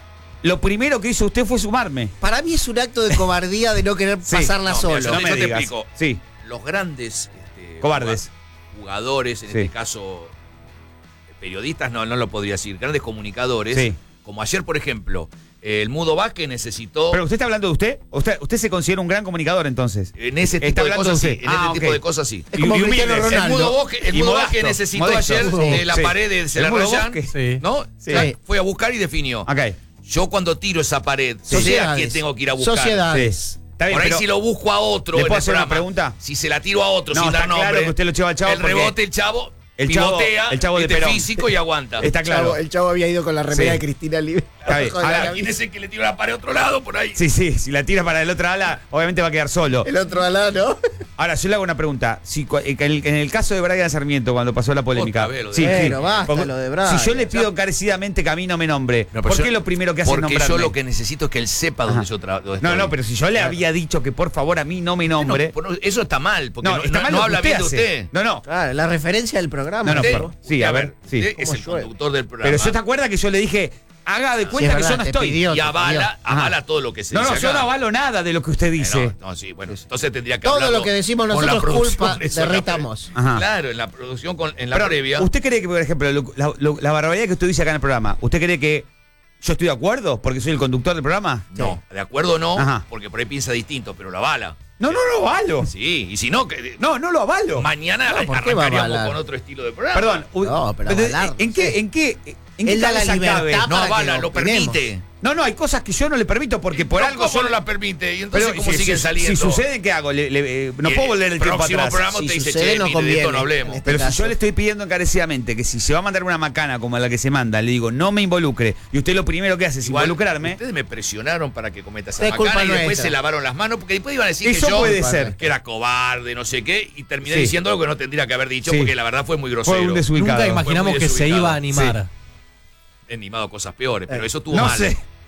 S1: lo primero que hizo usted fue sumarme.
S4: Para mí es un acto de cobardía de no querer
S1: Sí.
S4: pasarla
S3: No,
S4: solo.
S3: mira,
S1: No me
S3: yo te
S1: digas.
S3: explico.
S1: Sí,
S3: Los grandes
S1: Cobardes.
S3: jugadores, en
S1: Sí.
S3: este caso periodistas, no lo podría decir, grandes comunicadores,
S1: Sí.
S3: como ayer, por ejemplo, el Mudo Vázquez necesitó...
S1: pero usted está hablando de usted. Usted se considera un gran comunicador entonces.
S3: En ese
S1: Está
S3: tipo de
S1: hablando
S3: cosas
S1: de
S3: sí,
S1: usted.
S3: en
S1: Ah,
S3: este tipo
S1: ok.
S3: de cosas sí.
S4: Es como
S1: Y
S4: Cristiano
S1: humildes.
S4: Ronaldo.
S3: El
S1: Y
S3: Mudo
S1: modesto,
S3: Vázquez necesitó
S1: modesto.
S3: ayer de la
S1: Sí.
S3: pared de
S1: El Mudo
S3: Celarayán,
S1: Vázquez.
S2: Sí.
S3: ¿no?
S4: Sí.
S3: Claro, fue a buscar y definió.
S1: Ok.
S3: Yo cuando tiro esa pared, sé a
S4: Sociedades.
S3: quién tengo que ir a buscar.
S4: Sociedades.
S1: Está bien,
S3: Por ahí
S1: pero
S3: si lo busco a otro
S1: ¿le
S3: en
S1: puedo
S3: el
S1: hacer una
S3: programa,
S1: pregunta?
S3: si se la tiro a otro
S1: No,
S3: sin
S1: está
S3: dar nombre,
S1: claro que usted lo lleva al Chavo
S3: el
S1: porque
S3: rebote, el chavo
S1: el Chavo-
S3: pivotea,
S1: el Chavo de
S3: ¿viste?
S1: Perón.
S3: físico y aguanta.
S1: está claro.
S4: El chavo había ido con la remera
S1: Sí.
S4: de Cristina Libre.
S1: Está bien.
S4: Abajo de la
S1: Ahora,
S4: camisa.
S3: ¿Quién es el que le tira la pared a otro lado por ahí?
S1: Sí, si la tira para el otro ala, obviamente va a quedar solo.
S4: El otro alá, ¿no?
S1: Ahora, yo le hago una pregunta. Si, en el caso de Brian Sarmiento, cuando pasó la polémica.
S3: Otra vez lo de
S1: sí,
S4: Bueno,
S1: sí.
S4: basta
S1: Porque
S4: lo de Brian.
S1: Si yo le pido encarecidamente que a mí no me nombre,
S3: No, pero
S1: ¿por
S3: yo-
S1: qué lo primero que hace es
S3: Porque
S1: nombrarme?
S3: yo lo que necesito es que él sepa dónde
S1: Ajá.
S3: yo trabajo.
S1: No, pero si yo le había dicho que por favor a mí no me nombre.
S3: eso está mal, porque no,
S1: está mal
S3: no
S1: lo que
S3: habla bien de
S1: hace.
S3: usted.
S1: No.
S4: Claro, la referencia del programa.
S1: No,
S3: Usted-
S1: pero- sí, a ver, sí.
S3: usted es
S4: ¿Cómo
S3: el
S4: llueve?
S3: conductor del programa.
S1: Pero yo te acuerdas que yo le dije, haga de cuenta
S4: es
S1: que yo
S4: verdad,
S1: no
S4: te
S1: estoy.
S4: pidió.
S3: y avala
S1: Ajá.
S3: todo lo que se
S1: No,
S3: dice
S1: yo
S3: acá.
S1: no avalo nada de lo que usted dice.
S3: No, sí, bueno, entonces tendría que
S4: Todo
S3: hablarlo
S4: lo que decimos
S3: con la
S4: nosotros
S3: producción,
S4: culpa
S3: eso
S4: de
S3: en la
S4: Rita
S3: pre-
S4: Moss.
S1: Ajá.
S3: Claro, en la producción, en la
S1: Pero,
S3: previa.
S1: ¿usted cree que, por ejemplo, la barbaridad que usted dice acá en el programa, ¿usted cree que yo estoy de acuerdo porque soy el conductor del programa?
S3: No, de acuerdo no,
S1: Ajá.
S3: porque por ahí piensa distinto, pero lo avala.
S1: No lo avalo.
S3: Sí, y si no, que
S1: No lo avalo.
S3: mañana
S4: No, ¿por qué va a
S3: arrancaríamos
S4: avalar?
S3: con otro estilo de programa.
S1: Perdón.
S4: No, pero avalar,
S1: ¿En
S4: no
S1: qué,
S4: sé.
S1: en qué
S4: Él da la
S1: cabeza
S4: libertad
S1: cabe?
S3: no
S4: para que
S3: avala, lo
S4: opinemos.
S3: permite.
S1: No, hay cosas que yo no le permito porque por
S3: Pero
S1: algo
S3: ¿cómo
S1: yo
S3: no la permite? Y entonces, ¿cómo siguen saliendo?
S1: Si sucede, ¿qué hago? No puedo volver el tiempo
S3: próximo
S1: atrás.
S3: programa
S4: Si
S3: te dice,
S4: sucede,
S3: che,
S4: no
S3: mire, de esto
S4: conviene.
S3: no hablemos.
S4: En
S1: Pero si
S4: caso.
S1: yo le estoy pidiendo encarecidamente que si se va a mandar una macana como la que se manda, le digo, no me involucre, y usted lo primero que hace es
S3: Igual,
S1: involucrarme,
S3: ustedes me presionaron para que cometa esa
S4: Es culpa
S3: macana y después
S4: nuestra.
S3: se lavaron las manos, porque después iban a decir
S1: eso
S3: que yo
S1: puede ser.
S3: que era cobarde, no sé qué, y terminé
S1: Sí.
S3: diciendo algo que no tendría que haber dicho,
S1: Sí.
S3: porque la verdad fue muy grosero.
S1: Fue un desubicado.
S2: Nunca imaginamos
S3: muy
S2: que se
S3: desubicado.
S2: iba a animar.
S3: He animado cosas peores, pero eso tuvo
S1: No
S3: mal.
S1: sé.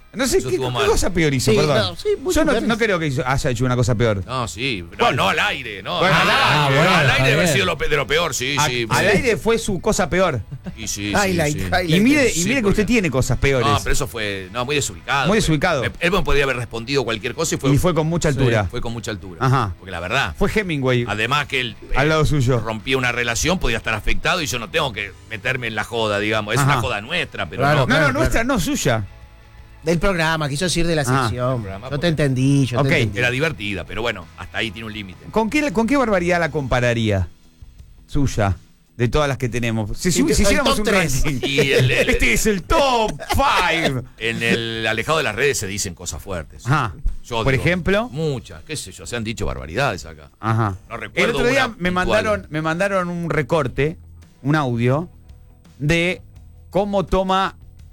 S1: No sé,
S3: Eso
S1: ¿qué
S3: estuvo mal.
S1: cosa peor hizo?
S4: Sí,
S1: Perdón.
S4: no, sí, mucho
S1: Yo
S4: peor.
S1: no creo que haya hecho una cosa peor.
S3: No, sí. No,
S1: ¿Cuál?
S3: no al aire. No,
S1: Bueno,
S3: al
S1: al
S3: aire.
S2: bueno,
S3: Al
S2: está
S3: aire debe haber
S2: bien.
S3: sido de lo peor, sí, sí.
S1: Al aire fue su cosa peor.
S3: Y sí,
S4: Highlight,
S3: sí, sí.
S4: highlight.
S1: Y mire
S3: Sí,
S1: que
S3: porque-
S1: usted tiene cosas peores.
S3: No, pero eso fue muy desubicado.
S1: Muy desubicado.
S3: Él me podría haber respondido cualquier cosa y
S1: Y fue con mucha altura.
S3: Fue con mucha altura.
S1: Ajá.
S3: Porque la verdad,
S1: Fue Hemingway.
S3: además que él
S1: Al lado suyo.
S3: rompía una relación, podía estar afectado y yo no tengo que meterme en la joda, digamos. Es
S1: Ajá.
S3: una joda nuestra, pero
S4: Claro,
S3: no.
S1: No,
S4: claro.
S1: nuestra, no, suya.
S4: Del programa, quiso decir de la
S1: Ah,
S4: sección.
S3: programa,
S4: Yo te entendí, yo
S1: Ok.
S4: te entendí.
S3: Era divertida, pero bueno, hasta ahí tiene un límite.
S1: ¿Con qué barbaridad la compararía? Suya. De todas las que tenemos. Si
S4: El
S1: hiciéramos
S4: top
S1: un
S4: tres.
S1: ranking.
S3: Y
S1: Este es el top 5.
S3: en el alejado de las redes se dicen cosas fuertes.
S1: Ajá.
S3: Yo
S1: Por
S3: digo,
S1: ejemplo.
S3: Muchas, qué sé yo, se han dicho barbaridades acá.
S1: Ajá.
S3: No recuerdo
S1: El otro día
S3: una
S1: me
S3: puntual.
S1: mandaron un recorte, un audio, de cómo toma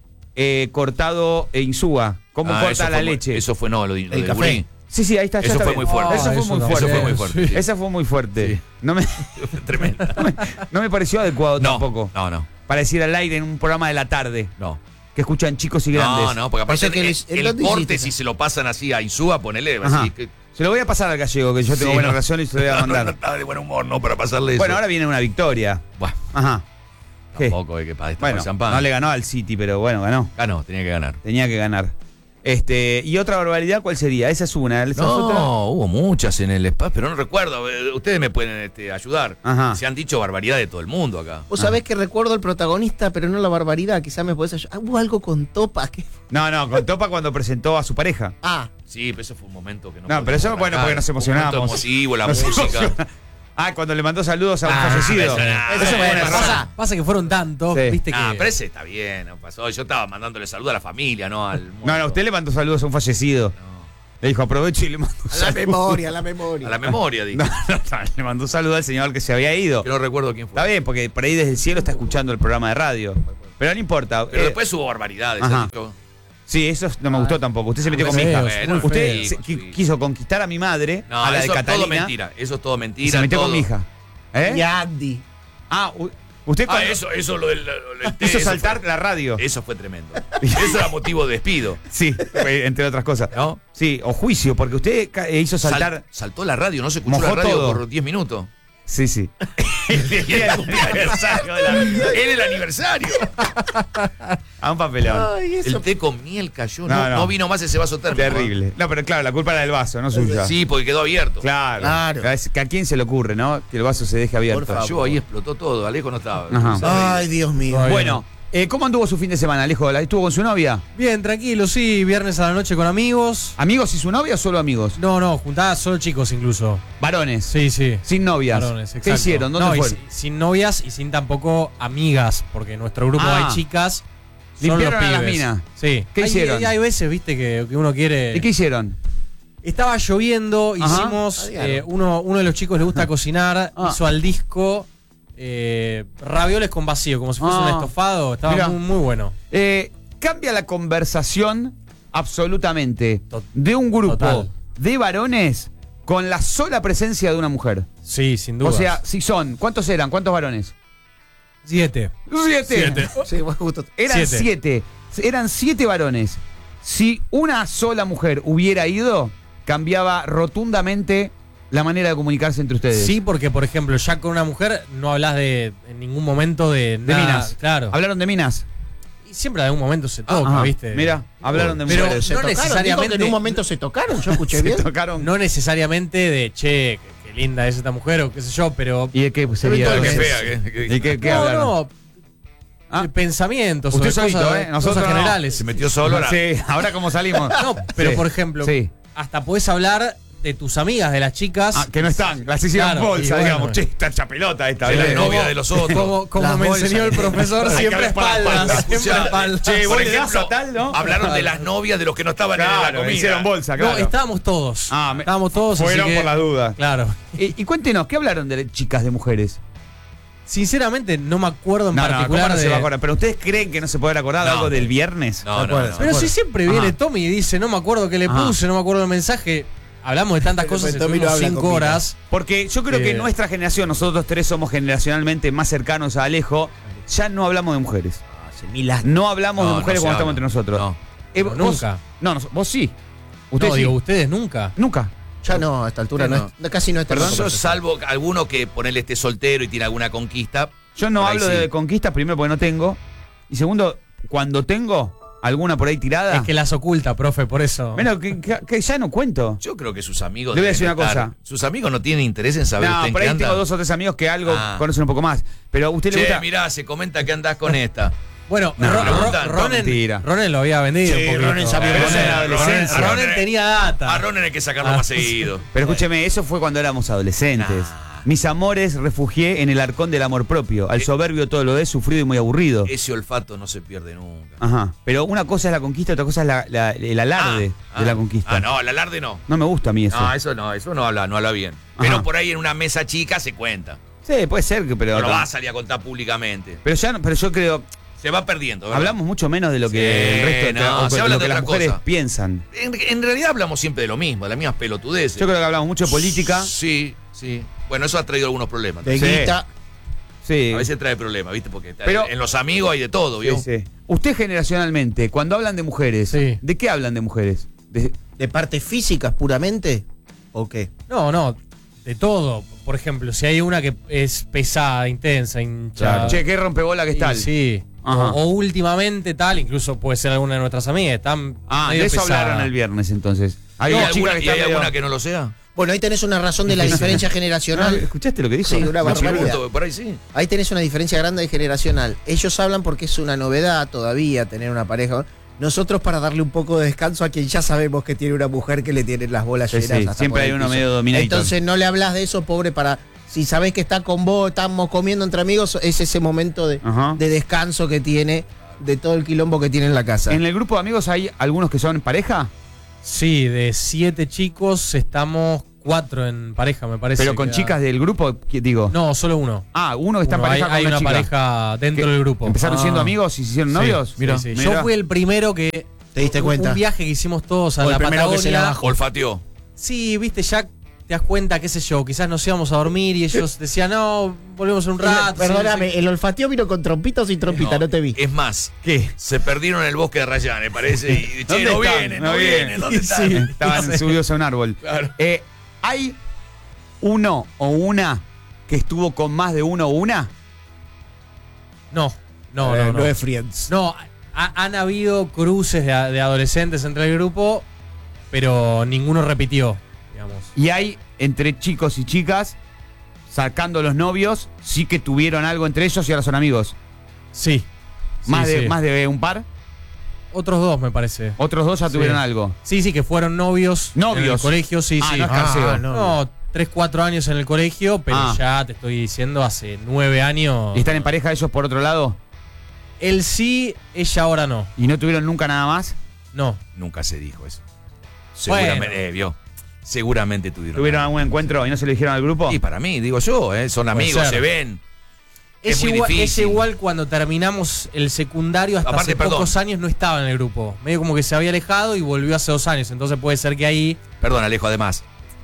S1: cortado Insúa. Cómo
S3: Ah,
S1: corta
S3: eso
S1: la
S3: fue muy-
S1: leche.
S3: Eso fue no, lo
S4: El
S3: del
S4: café.
S3: gurí.
S1: Sí, sí, ahí está. ya
S3: Eso
S1: está
S3: fue
S1: bien.
S3: muy fuerte.
S1: Eso fue muy
S2: no,
S1: fuerte.
S3: Eso fue muy fuerte. sí.
S1: Esa fue muy fuerte.
S3: Sí.
S1: No, me,
S3: Tremendo.
S1: no me pareció adecuado
S3: No,
S1: tampoco.
S3: no.
S1: Para decir al aire en un programa de la tarde
S3: No.
S1: que escuchan chicos y grandes.
S3: No, porque aparte
S4: Eso que
S3: el
S4: ¿dónde
S3: corte,
S4: hiciste
S3: si
S4: eso?
S3: se lo pasan así a Insúa, ponele,
S1: Ajá.
S3: así que.
S1: Se lo voy a pasar al gallego, que yo tengo
S3: Sí,
S1: buena
S3: no.
S1: relación y se lo voy a
S3: No
S1: mandar.
S3: estaba de buen humor, no, para pasarle eso.
S1: Bueno, ahora viene una victoria.
S3: Buah,
S1: Ajá. ¿Qué?
S3: tampoco hay que para destapar
S1: Bueno,
S3: champán.
S1: no le ganó al City, pero bueno, ganó.
S3: Ganó, tenía que ganar.
S1: Tenía que ganar. Y otra barbaridad, ¿cuál sería? Esa es una. ¿Esa es otra?
S3: No, hubo muchas en el espacio, pero no recuerdo. Ustedes me pueden ayudar.
S1: Ajá.
S3: Se han dicho barbaridad de todo el mundo acá.
S4: Vos sabés que recuerdo el protagonista, pero no la barbaridad. Quizás me podés ayudar. Hubo algo con Topa.
S1: No, con Topa cuando presentó a su pareja.
S4: Ah,
S3: Sí, pero eso fue un momento que no.
S1: No, pero eso,
S3: podemos
S1: bueno,
S3: arrancar.
S1: porque nos
S3: Un momento
S1: emocionamos.
S3: emotivo, la
S1: Nos
S3: música.
S1: emociona. Ah, cuando le mandó saludos a un fallecido.
S3: eso
S1: fue
S3: bueno,
S1: una
S3: pasa-
S1: cosa.
S2: Pasa que fueron tantos,
S1: Sí.
S2: viste
S3: Ah,
S2: que.
S3: pero ese está bien, no pasó. Yo estaba mandándole saludos a la familia, no al mundo.
S1: No, usted le mandó saludos a un fallecido.
S3: No.
S1: Le dijo, aprovecho y le mandó un
S4: a la
S1: saludo.
S4: memoria, a la memoria.
S3: A la memoria, dije.
S1: No, le mandó un saludo al señor que se había ido.
S3: Que no recuerdo quién fue.
S1: Está bien, porque por ahí desde el cielo está escuchando el programa de radio. Pero no importa.
S3: Pero después hubo barbaridades.
S1: Ajá.
S3: han dicho.
S1: Sí, eso no me gustó tampoco. Usted se metió con mi hija.
S3: Bueno,
S1: Usted
S3: muy feo.
S1: quiso conquistar a mi madre,
S3: No,
S1: a la de
S3: eso es todo
S1: Catalina,
S3: mentira. Eso es todo
S1: y
S3: mentira.
S1: se metió
S3: todo.
S1: con mi hija. ¿Eh?
S4: Y Andy.
S1: Ah, usted
S3: Ah,
S1: cuando
S3: eso lo del té,
S1: hizo
S3: eso
S1: saltar
S3: fue-
S1: la radio.
S3: Eso fue tremendo. Eso era motivo de despido.
S1: Sí, entre otras cosas.
S3: ¿No?
S1: Sí, o juicio, porque usted hizo saltar.
S3: Saltó la radio, no se escuchó
S1: Mojó
S3: la radio
S1: todo.
S3: por 10 minutos.
S1: Sí, sí.
S3: Y era el aniversario. Era el aniversario.
S1: A un papelón.
S4: Ay, eso.
S3: El té con miel cayó.
S1: No,
S3: No,
S1: no.
S3: no vino más ese vaso térmico.
S1: Terrible. No, pero claro, la culpa era del vaso, no suya.
S3: Sí, porque quedó abierto.
S1: Claro.
S4: Claro.
S1: Es que a quién se le ocurre, ¿no? Que el vaso se deje abierto.
S4: Por favor.
S3: Cayó ahí, explotó todo. Alejo no estaba.
S1: Ajá.
S4: Ay, Dios mío.
S2: Ay,
S1: Bueno, ¿cómo anduvo su fin de semana, Alejo? ¿Estuvo con su novia?
S2: Bien, tranquilo, sí, viernes a la noche con amigos.
S1: ¿Amigos y su novia o solo amigos?
S2: No, juntadas solo chicos incluso.
S1: Varones.
S2: Sí, sí.
S1: Sin novias.
S2: Varones,
S1: ¿Qué
S2: exacto.
S1: hicieron? ¿Dónde
S2: No, y
S1: fueron?
S2: sin novias y sin tampoco amigas, porque en nuestro grupo
S1: Ah.
S2: hay chicas. Son
S1: Limpiaron
S2: los
S1: a las
S2: pibes.
S1: minas.
S2: Sí.
S1: ¿Qué hicieron?
S2: Hay veces, viste, que uno quiere.
S1: ¿Y qué hicieron?
S2: Estaba lloviendo,
S1: Ajá.
S2: hicimos.
S4: Adiós.
S2: Uno de los chicos le gusta cocinar,
S1: Ah.
S2: hizo al disco ravioles con vacío, como si fuese un
S1: Ah.
S2: estofado. Estaba
S1: Mirá.
S2: muy bueno.
S1: Cambia la conversación absolutamente
S2: Tot-
S1: de un grupo
S2: total.
S1: de varones con la sola presencia de una mujer.
S2: Sí, sin duda.
S1: O sea, si son, ¿cuántos eran? ¿Cuántos varones?
S2: 7.
S1: Siete.
S4: Sí, vos justo.
S1: Eran
S2: 7.
S1: 7. Eran 7 varones. Si una sola mujer hubiera ido, cambiaba rotundamente la manera de comunicarse entre ustedes.
S2: Sí, porque por ejemplo, ya con una mujer no hablas en ningún momento de
S1: De
S2: nada,
S1: minas.
S2: Claro.
S1: ¿Hablaron de minas?
S2: Y siempre en algún momento se toca,
S1: Ajá.
S2: ¿viste?
S1: Mira, hablaron de
S2: Pero
S1: mujeres.
S4: Se
S2: no
S4: tocaron,
S2: necesariamente-
S4: dijo que en un momento se tocaron, yo escuché
S1: Se
S4: bien.
S1: tocaron.
S2: No necesariamente de che, qué linda es esta mujer o qué sé yo, pero.
S1: ¿Y de qué sería?
S4: Pero
S3: Qué
S4: entonces-
S3: fea.
S1: ¿Y qué
S2: no,
S1: hablaron?
S2: no.
S1: Ah.
S2: Pensamientos,
S1: Usted
S2: sobre
S1: solito,
S2: cosas,
S1: Nosotros
S2: cosas
S1: no.
S2: generales.
S3: Se metió solo. ahora-
S1: Sí, ahora cómo salimos.
S2: No, pero
S1: Sí,
S2: por ejemplo,
S1: sí.
S2: hasta podés hablar de tus amigas, de las chicas.
S1: Ah, que no están, las hicieron
S2: Claro,
S1: bolsa,
S2: y bueno.
S1: digamos. Che, está hecha pelota esta.
S3: Es la
S1: ¿viste?
S3: novia de los otros.
S2: Como
S4: Las
S2: me
S4: bolsas.
S2: enseñó el profesor,
S1: Hay que
S2: siempre
S1: hablar por la
S2: espaldas.
S1: espalda.
S2: Siempre
S3: Escuchá,
S2: espaldas.
S1: Che,
S3: Por
S1: vos le das
S3: ejemplo,
S1: a tal, ¿no?
S3: hablaron de las novias de los que no estaban en la
S1: Claro,
S3: comida.
S1: hicieron bolsa, claro.
S2: No, estábamos todos.
S1: Ah,
S2: estábamos todos. así
S1: Fueron
S2: que-
S1: por la duda.
S2: Claro.
S1: Y cuéntenos, ¿qué hablaron de chicas, de mujeres?
S2: Sinceramente, no me acuerdo en
S1: ¿cómo
S2: particular
S1: no se
S2: de.
S1: va a acordar? ¿Pero ustedes creen que no se puede acordar de
S3: No.
S1: algo del viernes?
S3: No, no, no.
S2: Pero si siempre viene
S1: Ajá.
S2: Tommy y dice, no me acuerdo qué le
S1: Ajá.
S2: puse, no me acuerdo el mensaje. Hablamos de tantas
S4: Pero
S2: cosas,
S4: Tommy no
S2: estuvimos
S4: habla
S2: 5
S4: con
S2: horas.
S1: Porque yo creo que
S2: Eh.
S1: nuestra generación, nosotros tres somos generacionalmente más cercanos a Alejo, ya no hablamos de mujeres.
S4: Hace 1000 años.
S1: No hablamos de
S3: No,
S1: mujeres
S3: no se
S1: cuando estamos
S3: habla.
S1: entre nosotros.
S3: No.
S1: vos-
S2: nunca.
S1: No, vos sí. Usted
S2: No,
S1: sí.
S2: digo, ustedes nunca.
S1: Nunca.
S4: Ya no, a esta altura
S3: No.
S4: casi no es
S3: Perdón,
S4: tema
S3: yo
S4: conversación.
S3: salvo alguno que ponele esté soltero y tiene alguna conquista.
S1: Yo no
S3: por ahí
S1: hablo
S3: sí.
S1: de conquistas, primero porque no tengo. Y segundo, cuando tengo alguna por ahí tirada.
S2: Es que las oculta, profe, por eso.
S1: Bueno, que ya no cuento.
S3: Yo creo que sus amigos.
S1: Le voy a
S3: deben
S1: decir una
S3: estar-
S1: cosa.
S3: Sus amigos no tienen interés en saber
S1: No,
S3: usted en
S1: por
S3: qué
S1: ahí
S3: anda.
S1: tengo 2 o 3 amigos que algo
S3: Ah.
S1: conocen un poco más. Pero a usted le
S3: Che,
S1: gusta.
S3: mirá, se comenta que andás con esta.
S2: Bueno,
S1: No,
S3: preguntan,
S1: mentira.
S2: Ronen lo había vendido.
S4: Sí,
S2: un poquito.
S4: Ronen sabía
S1: Pero
S4: poner.
S1: eso era adolescencia.
S2: Ronen tenía data.
S3: A Ronen hay que sacarlo más seguido.
S1: Pero escúcheme, eso fue cuando éramos adolescentes.
S3: Nah.
S1: Mis amores refugié en el arcón del amor propio. Al soberbio todo lo es, sufrido y muy aburrido.
S3: Ese olfato no se pierde nunca.
S1: Ajá. Pero una cosa es la conquista, otra cosa es el alarde de la conquista.
S3: Ah, no, el alarde no.
S1: No me gusta a mí eso.
S3: Eso no habla bien. Pero por ahí en una mesa chica se cuenta.
S1: Sí, puede ser, pero.
S3: No lo va a salir a contar públicamente.
S1: Pero yo creo.
S3: Se va perdiendo, ¿verdad?
S1: Hablamos mucho menos de lo que
S3: Sí,
S1: el resto
S3: no,
S1: o
S3: se
S1: de
S3: habla
S1: lo
S3: de
S1: que las
S3: otra
S1: mujeres
S3: cosa.
S1: piensan.
S3: En realidad hablamos siempre de lo mismo, de las mismas pelotudeces.
S1: Yo creo que hablamos mucho de política.
S3: Sí. Bueno, eso ha traído algunos problemas.
S4: De
S1: Sí.
S4: guita.
S1: Sí.
S3: A veces trae problemas, ¿viste? Porque
S1: Pero-
S3: en los amigos hay de todo, ¿vio?
S1: Sí, sí. Usted generacionalmente, cuando hablan de mujeres,
S2: Sí.
S1: ¿de qué hablan de mujeres?
S4: ¿De partes físicas puramente? ¿O qué?
S2: No, de todo. Por ejemplo, si hay una que es pesada, intensa, hinchada.
S1: Che, qué rompebola que
S2: y
S1: está.
S2: Sí.
S1: Ajá.
S2: O últimamente tal, incluso puede ser alguna de nuestras amigas. Están
S1: Ah,
S2: medio
S1: de eso
S2: pesadas.
S1: hablaron el viernes entonces. Hay
S3: ¿Y
S1: una
S3: hay
S1: chica
S3: alguna,
S1: que
S3: y hay
S1: está medio-
S3: alguna que no lo sea?
S4: Bueno, ahí tenés una razón de la diferencia
S1: No,
S4: generacional.
S1: ¿escuchaste lo que dijo?
S4: Sí, una
S3: Me
S4: barbaridad.
S3: pregunto, por ahí sí.
S4: Ahí tenés una diferencia grande de generacional. Ellos hablan porque es una novedad todavía tener una pareja. Nosotros para darle un poco de descanso a quien ya sabemos que tiene una mujer que le tiene las bolas
S1: Sí,
S4: llenas.
S1: sí,
S4: hasta
S1: siempre
S4: por
S1: hay
S4: el
S1: uno
S4: piso.
S1: medio dominator.
S4: Entonces no le hablas de eso, pobre, para... Si sabés que está con vos, estamos comiendo entre amigos, es ese momento
S1: Ajá.
S4: de descanso que tiene, de todo el quilombo que tiene en la casa.
S1: ¿En el grupo de amigos hay algunos que son pareja?
S2: Sí, de 7 chicos estamos 4 en pareja, me parece.
S1: Pero con
S2: que
S1: chicas del grupo, digo.
S2: No, solo uno.
S1: Ah, uno que está en
S2: Uno,
S1: pareja
S2: hay
S1: con
S2: una
S1: chica.
S2: pareja dentro
S1: ¿Qué?
S2: del grupo.
S1: ¿Empezaron
S2: Ah.
S1: siendo amigos y se hicieron
S2: Sí,
S1: novios?
S2: sí,
S1: Mira,
S2: sí.
S1: mira.
S2: Yo fui el primero que...
S4: ¿Te diste cuenta?
S2: Un viaje que hicimos todos a
S4: O el
S2: la
S4: primero que se la
S2: Patagonia.
S4: bajó.
S3: Olfateó.
S2: Sí, viste, ya te das cuenta, qué sé yo, quizás nos íbamos a dormir y ellos decían, no, volvemos en un rato.
S4: Perdóname,
S2: sí,
S4: el olfateo vino con trompita o sin trompita, no te vi.
S3: Es más,
S1: ¿Qué?
S3: se perdieron en el bosque de Rayanes, parece. Y che,
S1: ¿Dónde
S3: no
S1: están?
S3: vienen, no vienen. ¿Dónde están?
S2: Sí.
S1: Estaban subidos a un árbol.
S3: Claro.
S1: ¿Hay uno o una que estuvo con más de uno o una?
S2: No, no.
S4: es Friends.
S2: No, han habido cruces de adolescentes entre el grupo, pero ninguno repitió, digamos.
S1: Y hay entre chicos y chicas, sacando los novios, sí que tuvieron algo entre ellos y ahora son amigos.
S2: Sí.
S1: Más,
S2: Sí, sí.
S1: más de un par.
S2: Otros dos, me parece.
S1: Otros dos ya
S2: Sí.
S1: tuvieron algo.
S2: Sí, que fueron novios.
S1: ¿Novios?
S2: En el colegio, sí,
S1: Ah,
S2: sí.
S1: no es carseo.
S2: No, 3, 4 años en el colegio, pero
S1: Ah.
S2: ya te estoy diciendo, hace 9 años.
S1: ¿Y están en pareja ellos por otro lado?
S2: Él sí, ella ahora no.
S1: ¿Y no tuvieron nunca nada más?
S2: No.
S3: Nunca se dijo eso.
S2: Bueno.
S3: Seguramente, vio. Seguramente tuvieron.
S1: ¿Tuvieron algún encuentro y no se lo dijeron al grupo?
S3: Y para mí, digo yo, son amigos,
S2: ser.
S3: se ven. Es
S2: Es
S3: muy
S2: igual,
S3: difícil.
S2: cuando terminamos el secundario, hasta
S3: Aparte,
S2: hace
S3: perdón.
S2: pocos años no estaba en el grupo. Medio como que se había alejado y volvió hace 2 años. Entonces puede ser que ahí
S3: Perdón, Alejo, además.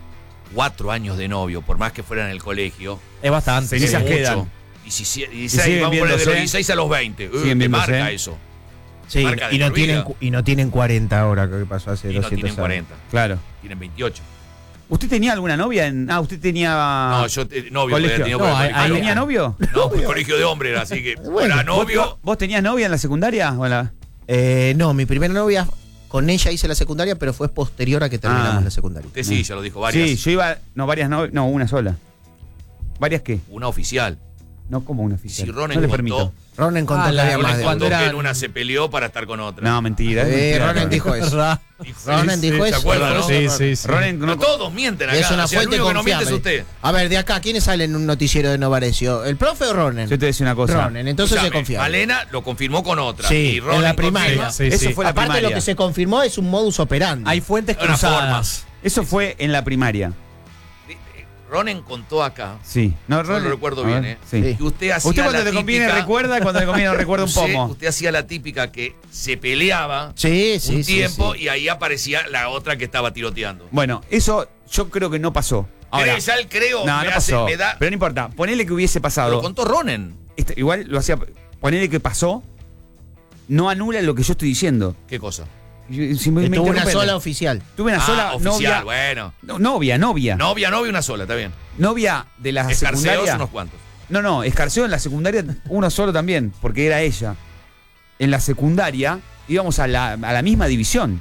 S3: 4 años de novio, por más que fuera en el colegio.
S2: es bastante.
S1: Cenizas
S2: sí.
S3: mucho.
S1: quedan.
S3: 16,
S1: siguen
S3: vamos a poner de los
S1: viéndose.
S3: 16 a los 20.
S1: Siguen
S3: Te
S1: viéndose.
S3: marca eso.
S4: Sí,
S3: Marca de
S4: y no,
S3: por vida.
S4: tienen 40 ahora, que pasó hace
S3: Y no
S4: 200
S3: tienen
S4: años.
S3: 40,
S1: Claro.
S3: tienen 28.
S1: ¿Usted tenía alguna novia en.? Ah, usted tenía.
S3: No, yo novio
S1: colegio.
S3: había tenido
S2: No,
S3: por el
S2: hay-
S1: ¿Ah,
S3: colegio.
S1: tenía novio?
S3: No, por el colegio de hombre era, así que
S4: Bueno,
S3: era novio.
S1: ¿Vos tenías novia en la secundaria? ¿O en la-
S4: No, mi primera novia, con ella hice la secundaria, pero fue posterior a que terminamos
S1: Ah.
S4: la secundaria.
S3: Usted sí, ya lo dijo varias.
S1: Sí, yo iba. No, varias novias. No, una sola. ¿Varias qué?
S3: Una oficial.
S1: No, como una oficial.
S3: Si Ronen
S1: no le
S3: contó,
S1: permito.
S4: Ronen contó
S2: Ah,
S4: que
S2: la-
S4: había
S2: Ronen
S4: más de
S2: cuando
S3: contó
S4: uno.
S3: que
S2: era-
S3: en una se peleó para estar con otra.
S1: No, mentira. es mentira.
S4: Ronen dijo eso.
S2: ¿Verdad?
S4: Ronen dijo
S3: ¿Se
S4: eso.
S3: acuerdan, no?
S2: Sí, sí, sí.
S1: Ronen
S3: No,
S1: no-
S3: todos mienten acá.
S4: Es una
S3: o sea, el
S4: fuente
S3: único que no miente
S4: confiable.
S3: es usted.
S4: A ver, de acá, ¿quiénes salen en un noticiero de Novarecio? ¿El profe o Ronen?
S1: Yo te decía una cosa.
S4: Ronen, entonces se
S3: Escuchame,
S4: confía.
S3: Malena lo confirmó con otra.
S4: Sí,
S3: y
S4: en
S3: Ronen
S4: la primaria.
S3: confirma.
S2: Sí,
S1: Eso
S2: sí.
S1: fue la
S4: Aparte,
S1: primaria.
S4: lo que se confirmó es un modus operandi.
S2: Hay fuentes
S3: Una
S2: cruzadas.
S1: Eso fue en la primaria.
S3: Ronen contó acá.
S1: Sí. No,
S3: Yo lo recuerdo bien,
S1: Sí.
S4: Sí.
S3: que usted hacía
S1: Usted cuando
S3: la
S1: te conviene
S3: típica-
S1: recuerda, cuando te conviene no recuerda un
S3: Usted-
S1: pomo.
S3: Usted hacía la típica que se peleaba
S4: Sí, sí,
S3: un
S4: sí,
S3: tiempo
S4: sí.
S3: y ahí aparecía la otra que estaba tiroteando.
S1: Bueno, eso yo creo que no pasó. Ahora,
S3: Ya el creo,
S1: no,
S3: me
S1: no
S3: hace-
S1: pasó.
S3: me da.
S1: Pero no importa. Ponele que hubiese
S3: Lo
S1: pasado.
S3: contó Ronen.
S1: Igual lo hacía. Ponele que pasó. No anula lo que yo estoy diciendo.
S3: ¿Qué cosa?
S1: Si me
S4: Tuvo una
S1: interrumpen.
S4: sola oficial.
S1: Tuve una sola
S3: oficial,
S1: novia.
S3: bueno.
S1: No, novia.
S3: Novia, una sola, está bien.
S1: Novia de la
S3: Escarceos
S1: secundaria.
S3: unos cuantos.
S1: No, escarceo en la secundaria uno solo también, porque era ella. En la secundaria íbamos a la misma división.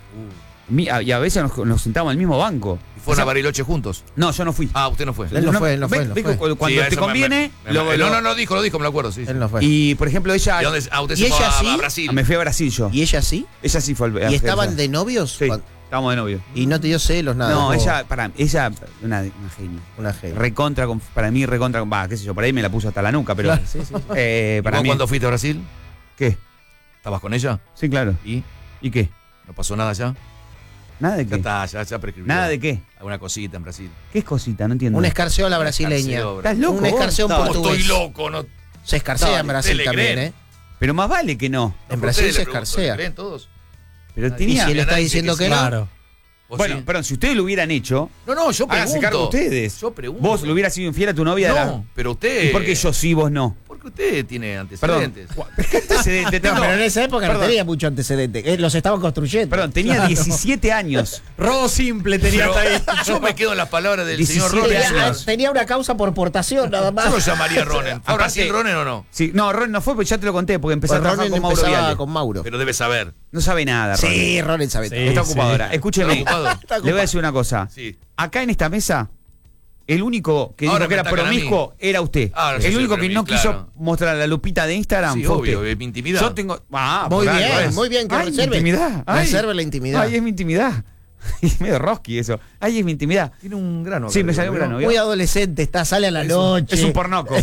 S1: Y a veces nos sentábamos en el mismo banco.
S3: ¿Y fueron a Bariloche juntos?
S1: No, yo no fui.
S3: Ah, usted no fue.
S4: Él no fue, él no fue, él no
S1: Ve-
S4: fue.
S1: Cuando
S3: Sí,
S1: te
S3: eso
S1: conviene.
S3: No, dijo, me lo acuerdo, sí.
S4: Él no fue.
S1: Y por ejemplo, ella.
S3: ¿Y dónde? Usted
S4: ¿Y
S3: se fue
S4: ella sí?
S3: a Brasil.
S1: Me fui a Brasil yo.
S4: ¿Y ella sí?
S1: Ella sí fue al
S4: ¿Y estaban de novios?
S1: Sí, estábamos de novio.
S4: Y no te dio celos, nada.
S1: No,
S4: Oh,
S1: ella, una genia.
S4: Una genia.
S1: Recontra, para mí, recontra, qué sé yo, por ahí me la puso hasta la nuca, pero.
S4: Claro, sí.
S3: ¿Y
S1: Para
S3: vos
S1: mí.
S3: cuando fuiste a Brasil?
S1: ¿Qué?
S3: ¿Estabas con ella?
S1: Sí, claro.
S3: ¿Y?
S1: ¿Y qué?
S3: ¿No pasó nada ya?
S1: ¿Nada de
S3: Ya
S1: qué?
S3: está, ya prescribió.
S1: ¿Nada de qué?
S3: Alguna cosita en Brasil.
S1: ¿Qué es cosita? No entiendo.
S4: Un escarceo a la brasileña.
S3: Escarceo,
S1: ¿Estás loco?
S4: Un escarceo
S1: vos?
S3: No,
S4: portugués.
S3: estoy loco, no.
S4: Se escarcea en Brasil
S3: ¿usted le
S4: también,
S3: creen?
S4: ¿eh?
S1: Pero más vale que no.
S4: En
S3: No,
S4: Brasil
S3: ustedes
S4: se
S3: le pregunto, ¿le
S4: escarcea.
S3: creen todos?
S1: Pero
S4: ¿Y
S1: tenía.
S4: si él está
S3: Nadie
S4: diciendo
S3: dice
S4: que
S3: que
S4: no?
S2: Claro.
S3: ¿Vos
S1: Bueno,
S3: sí?
S1: perdón, si ustedes lo hubieran hecho,
S3: No, yo pregunto.
S1: háganse cargo ustedes.
S3: Yo pregunto.
S1: Vos le hubieras sido infiel a tu novia.
S3: No, pero usted.
S1: ¿Y por qué yo sí, vos no?
S3: Porque usted tiene
S1: Perdón.
S3: antecedentes.
S1: ¿Qué antecedente
S4: No,
S1: tengo?
S4: pero en esa época
S1: Perdón.
S4: no tenía mucho antecedente. Los estaban construyendo.
S1: Perdón, tenía 17 años.
S2: Robo simple tenía
S3: Pero
S2: hasta ahí.
S3: yo me quedo en las palabras del
S1: 17
S3: señor Ronen.
S1: años.
S4: Tenía una causa por portación, nada más.
S3: Yo lo llamaría Ronen. ¿Fue a
S1: Aparte-
S3: Brasil Ronen o no?
S1: Sí, no, Ron no fue, porque ya te lo conté, porque empezó
S4: Pues
S1: a trabajar
S4: Ronen
S1: con Mauro
S4: empezaba
S1: Viale.
S4: con Mauro.
S3: Pero debe saber.
S1: No sabe nada, Ron.
S4: Sí, Ronen sabe
S2: Sí.
S4: todo.
S1: Está ocupado ahora.
S3: ¿Está
S1: Escúcheme.
S3: ocupado?
S4: Está
S1: Le voy a decir una cosa.
S3: Sí.
S1: Acá en esta mesa, el único que
S3: Ahora
S1: dijo que
S3: me
S1: era
S3: atacan a mí.
S1: promiscuo era usted.
S3: Ahora sí
S1: El
S3: soy
S1: único que no
S3: promiscuo,
S1: quiso
S3: claro.
S1: mostrar la lupita de Instagram
S3: Sí,
S1: fue
S3: obvio,
S1: usted.
S3: es mi intimidad.
S1: Yo tengo.
S4: Muy
S1: por algo
S4: bien,
S1: es.
S4: muy bien, que
S1: Ay,
S4: reserve.
S1: intimidad. Ay.
S4: Reserve la intimidad.
S1: Ay, es mi intimidad. Es medio rosky eso. Ay, es mi intimidad.
S3: Tiene un grano.
S1: Sí,
S3: acá,
S1: me salió un
S3: ¿no?
S1: grano. ¿vio?
S4: Muy adolescente, sale a la noche.
S1: Es un pornoco.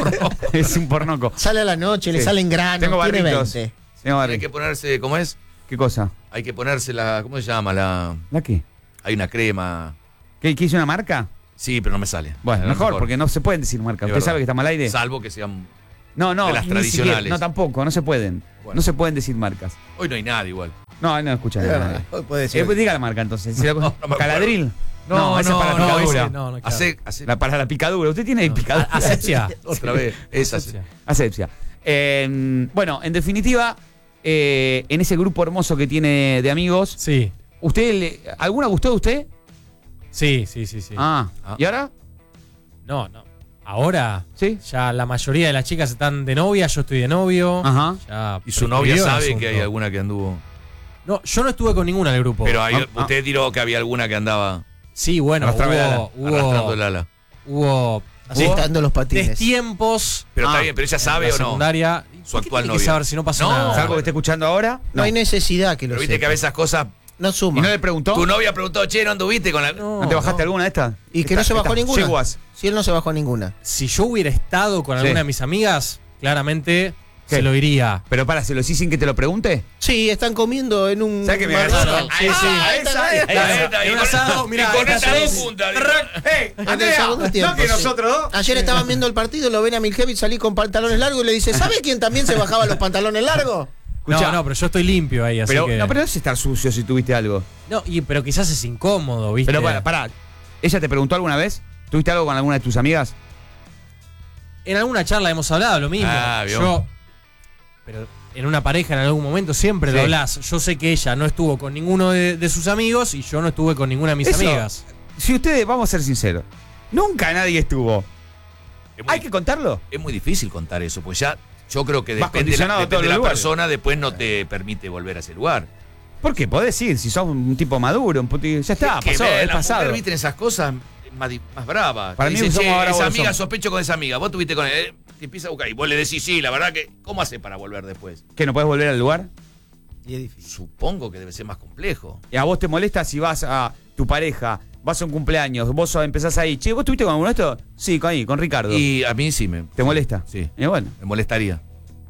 S1: Es un pornoco.
S4: Sale a la noche, le
S1: Sí.
S4: salen granos,
S1: Tengo
S4: tiene
S1: barritos.
S4: 20.
S1: Tengo
S3: Hay
S1: barritos.
S3: que ponerse, ¿cómo es?
S1: ¿Qué cosa?
S3: Hay que ponerse la, ¿cómo se llama? La,
S1: ¿La qué?
S3: hay una crema.
S1: ¿Qué hizo una marca?
S3: Sí, pero no me sale.
S1: Bueno,
S3: No,
S1: mejor, porque no se pueden decir marca.
S3: Es
S1: ¿Usted
S3: verdad.
S1: sabe que está mal aire?
S3: Salvo que sean.
S1: No,
S3: de las
S1: ni
S3: tradicionales.
S1: siquiera. No, tampoco, no se pueden.
S3: Bueno.
S1: No se pueden decir marcas.
S3: Hoy no hay nada igual.
S1: No, no escucha nada.
S4: Hoy puede ser.
S1: Pues diga la marca entonces. Si la-
S3: No, no me acuerdo.
S1: ¿Caladril? esa es para la
S2: no,
S1: picadura.
S2: ese no, claro.
S1: Para la picadura. ¿Usted tiene picadura?
S2: Asepsia.
S3: Otra vez. Esa sí.
S1: Asepsia. Bueno, en definitiva, en ese grupo hermoso que tiene de amigos,
S2: Sí,
S1: ¿alguna gustó de usted?
S2: sí.
S1: Ah. ¿Y ahora?
S2: No. Ahora
S1: ¿Sí?
S2: ya la mayoría de las chicas están de novia, yo estoy de novio.
S1: Ajá.
S2: Ya
S3: Y su novia
S2: prescribió el
S3: sabe
S2: asunto.
S3: que hay alguna que anduvo.
S2: No, yo no estuve con ninguna del grupo.
S3: Pero
S1: Ah.
S3: usted tiró que había alguna que andaba
S2: Sí, bueno,
S1: Arrastraba el ala.
S3: arrastrando el ala.
S2: hubo
S4: Asestando los patines.
S2: destiempos
S3: Pero
S1: Ah.
S3: está bien, pero ella
S2: en
S3: sabe
S2: la
S3: o no.
S2: secundaria.
S3: Su
S2: ¿Por qué
S3: actual
S2: tiene que
S3: novia.
S2: saber si no pasó
S3: No,
S2: nada?
S1: ¿Es algo que esté escuchando ahora?
S4: No hay necesidad que lo
S3: Pero viste
S4: sepa.
S3: que a veces esas cosas.
S4: No
S1: ¿Y
S4: suma.
S1: no le preguntó?
S3: Tu novia preguntó, che, ¿no anduviste con la.?
S2: No,
S1: ¿No te bajaste alguna de estas?
S4: Y que no se bajó ninguna.
S1: Yeguas.
S4: Si él no se bajó ninguna.
S2: Si yo hubiera estado con
S1: Sí.
S2: alguna de mis amigas, claramente
S1: ¿Qué?
S2: se lo diría.
S1: Pero para, ¿se lo decís sin que te lo pregunte?
S4: Sí, están comiendo en un.
S1: ¿Sabes que me
S4: McDonald's.
S1: agarraron?
S2: Sí, sí.
S4: ahí está, ahí está.
S3: Ahí está,
S2: En
S3: y
S2: un
S3: con-
S2: asado, mirá,
S3: y con
S2: esta
S3: estas
S2: tres.
S3: dos juntas.
S1: ¡Ey,
S4: En el segundo tiempo, sí.
S1: dos!
S4: Ayer estaban viendo el partido, lo ven a Miljevic salir con pantalones largos y le dice, ¿sabe quién también se bajaba los pantalones largos?
S1: Escuchá.
S2: No, pero yo estoy limpio ahí, así
S1: Pero,
S2: que.
S1: no, pero no es estar sucio si tuviste algo.
S2: No, pero quizás es incómodo, ¿viste?
S1: Pero pará. ¿Ella te preguntó alguna vez? ¿Tuviste algo con alguna de tus amigas?
S2: En alguna charla hemos hablado lo mismo.
S3: Ah, vio.
S2: Yo. Pero en una pareja en algún momento siempre
S1: Sí.
S2: lo hablás. Yo sé que ella no estuvo con ninguno de sus amigos y yo no estuve con ninguna de mis
S1: Eso,
S2: amigas.
S1: Si ustedes, vamos a ser sinceros, nunca nadie estuvo.
S3: Es muy,
S1: ¿Hay que contarlo?
S3: es muy difícil contar eso, pues ya. Yo creo que
S1: Vas
S3: depende de
S1: condicionado a todos
S3: la
S1: los lugares.
S3: persona, después no te permite volver a ese lugar.
S1: ¿Por qué? Podés ir, si sos un tipo maduro, ya está,
S3: Que
S1: pasó,
S3: ve,
S1: es
S3: la
S1: pasado.
S3: mujer, viste, en esas cosas más brava.
S1: Para
S3: Te
S1: mí
S3: dice,
S1: somos
S3: che,
S1: ahora
S3: esa
S1: vos
S3: amiga,
S1: somos.
S3: sospecho con esa amiga. Vos tuviste con él. Te empieza a buscar y vos le decís, sí, la verdad que. ¿Cómo hace para volver después?
S1: ¿Que no podés volver al lugar?
S4: Y es difícil.
S3: Supongo que debe ser más complejo.
S1: ¿Y a vos te molesta si vas a tu pareja, vas a un cumpleaños, vos empezás ahí, che, ¿vos estuviste con alguno de estos? Sí, con Ricardo.
S3: Y a mí sí me.
S1: ¿Te molesta?
S3: Sí.
S1: Y bueno.
S3: Me molestaría.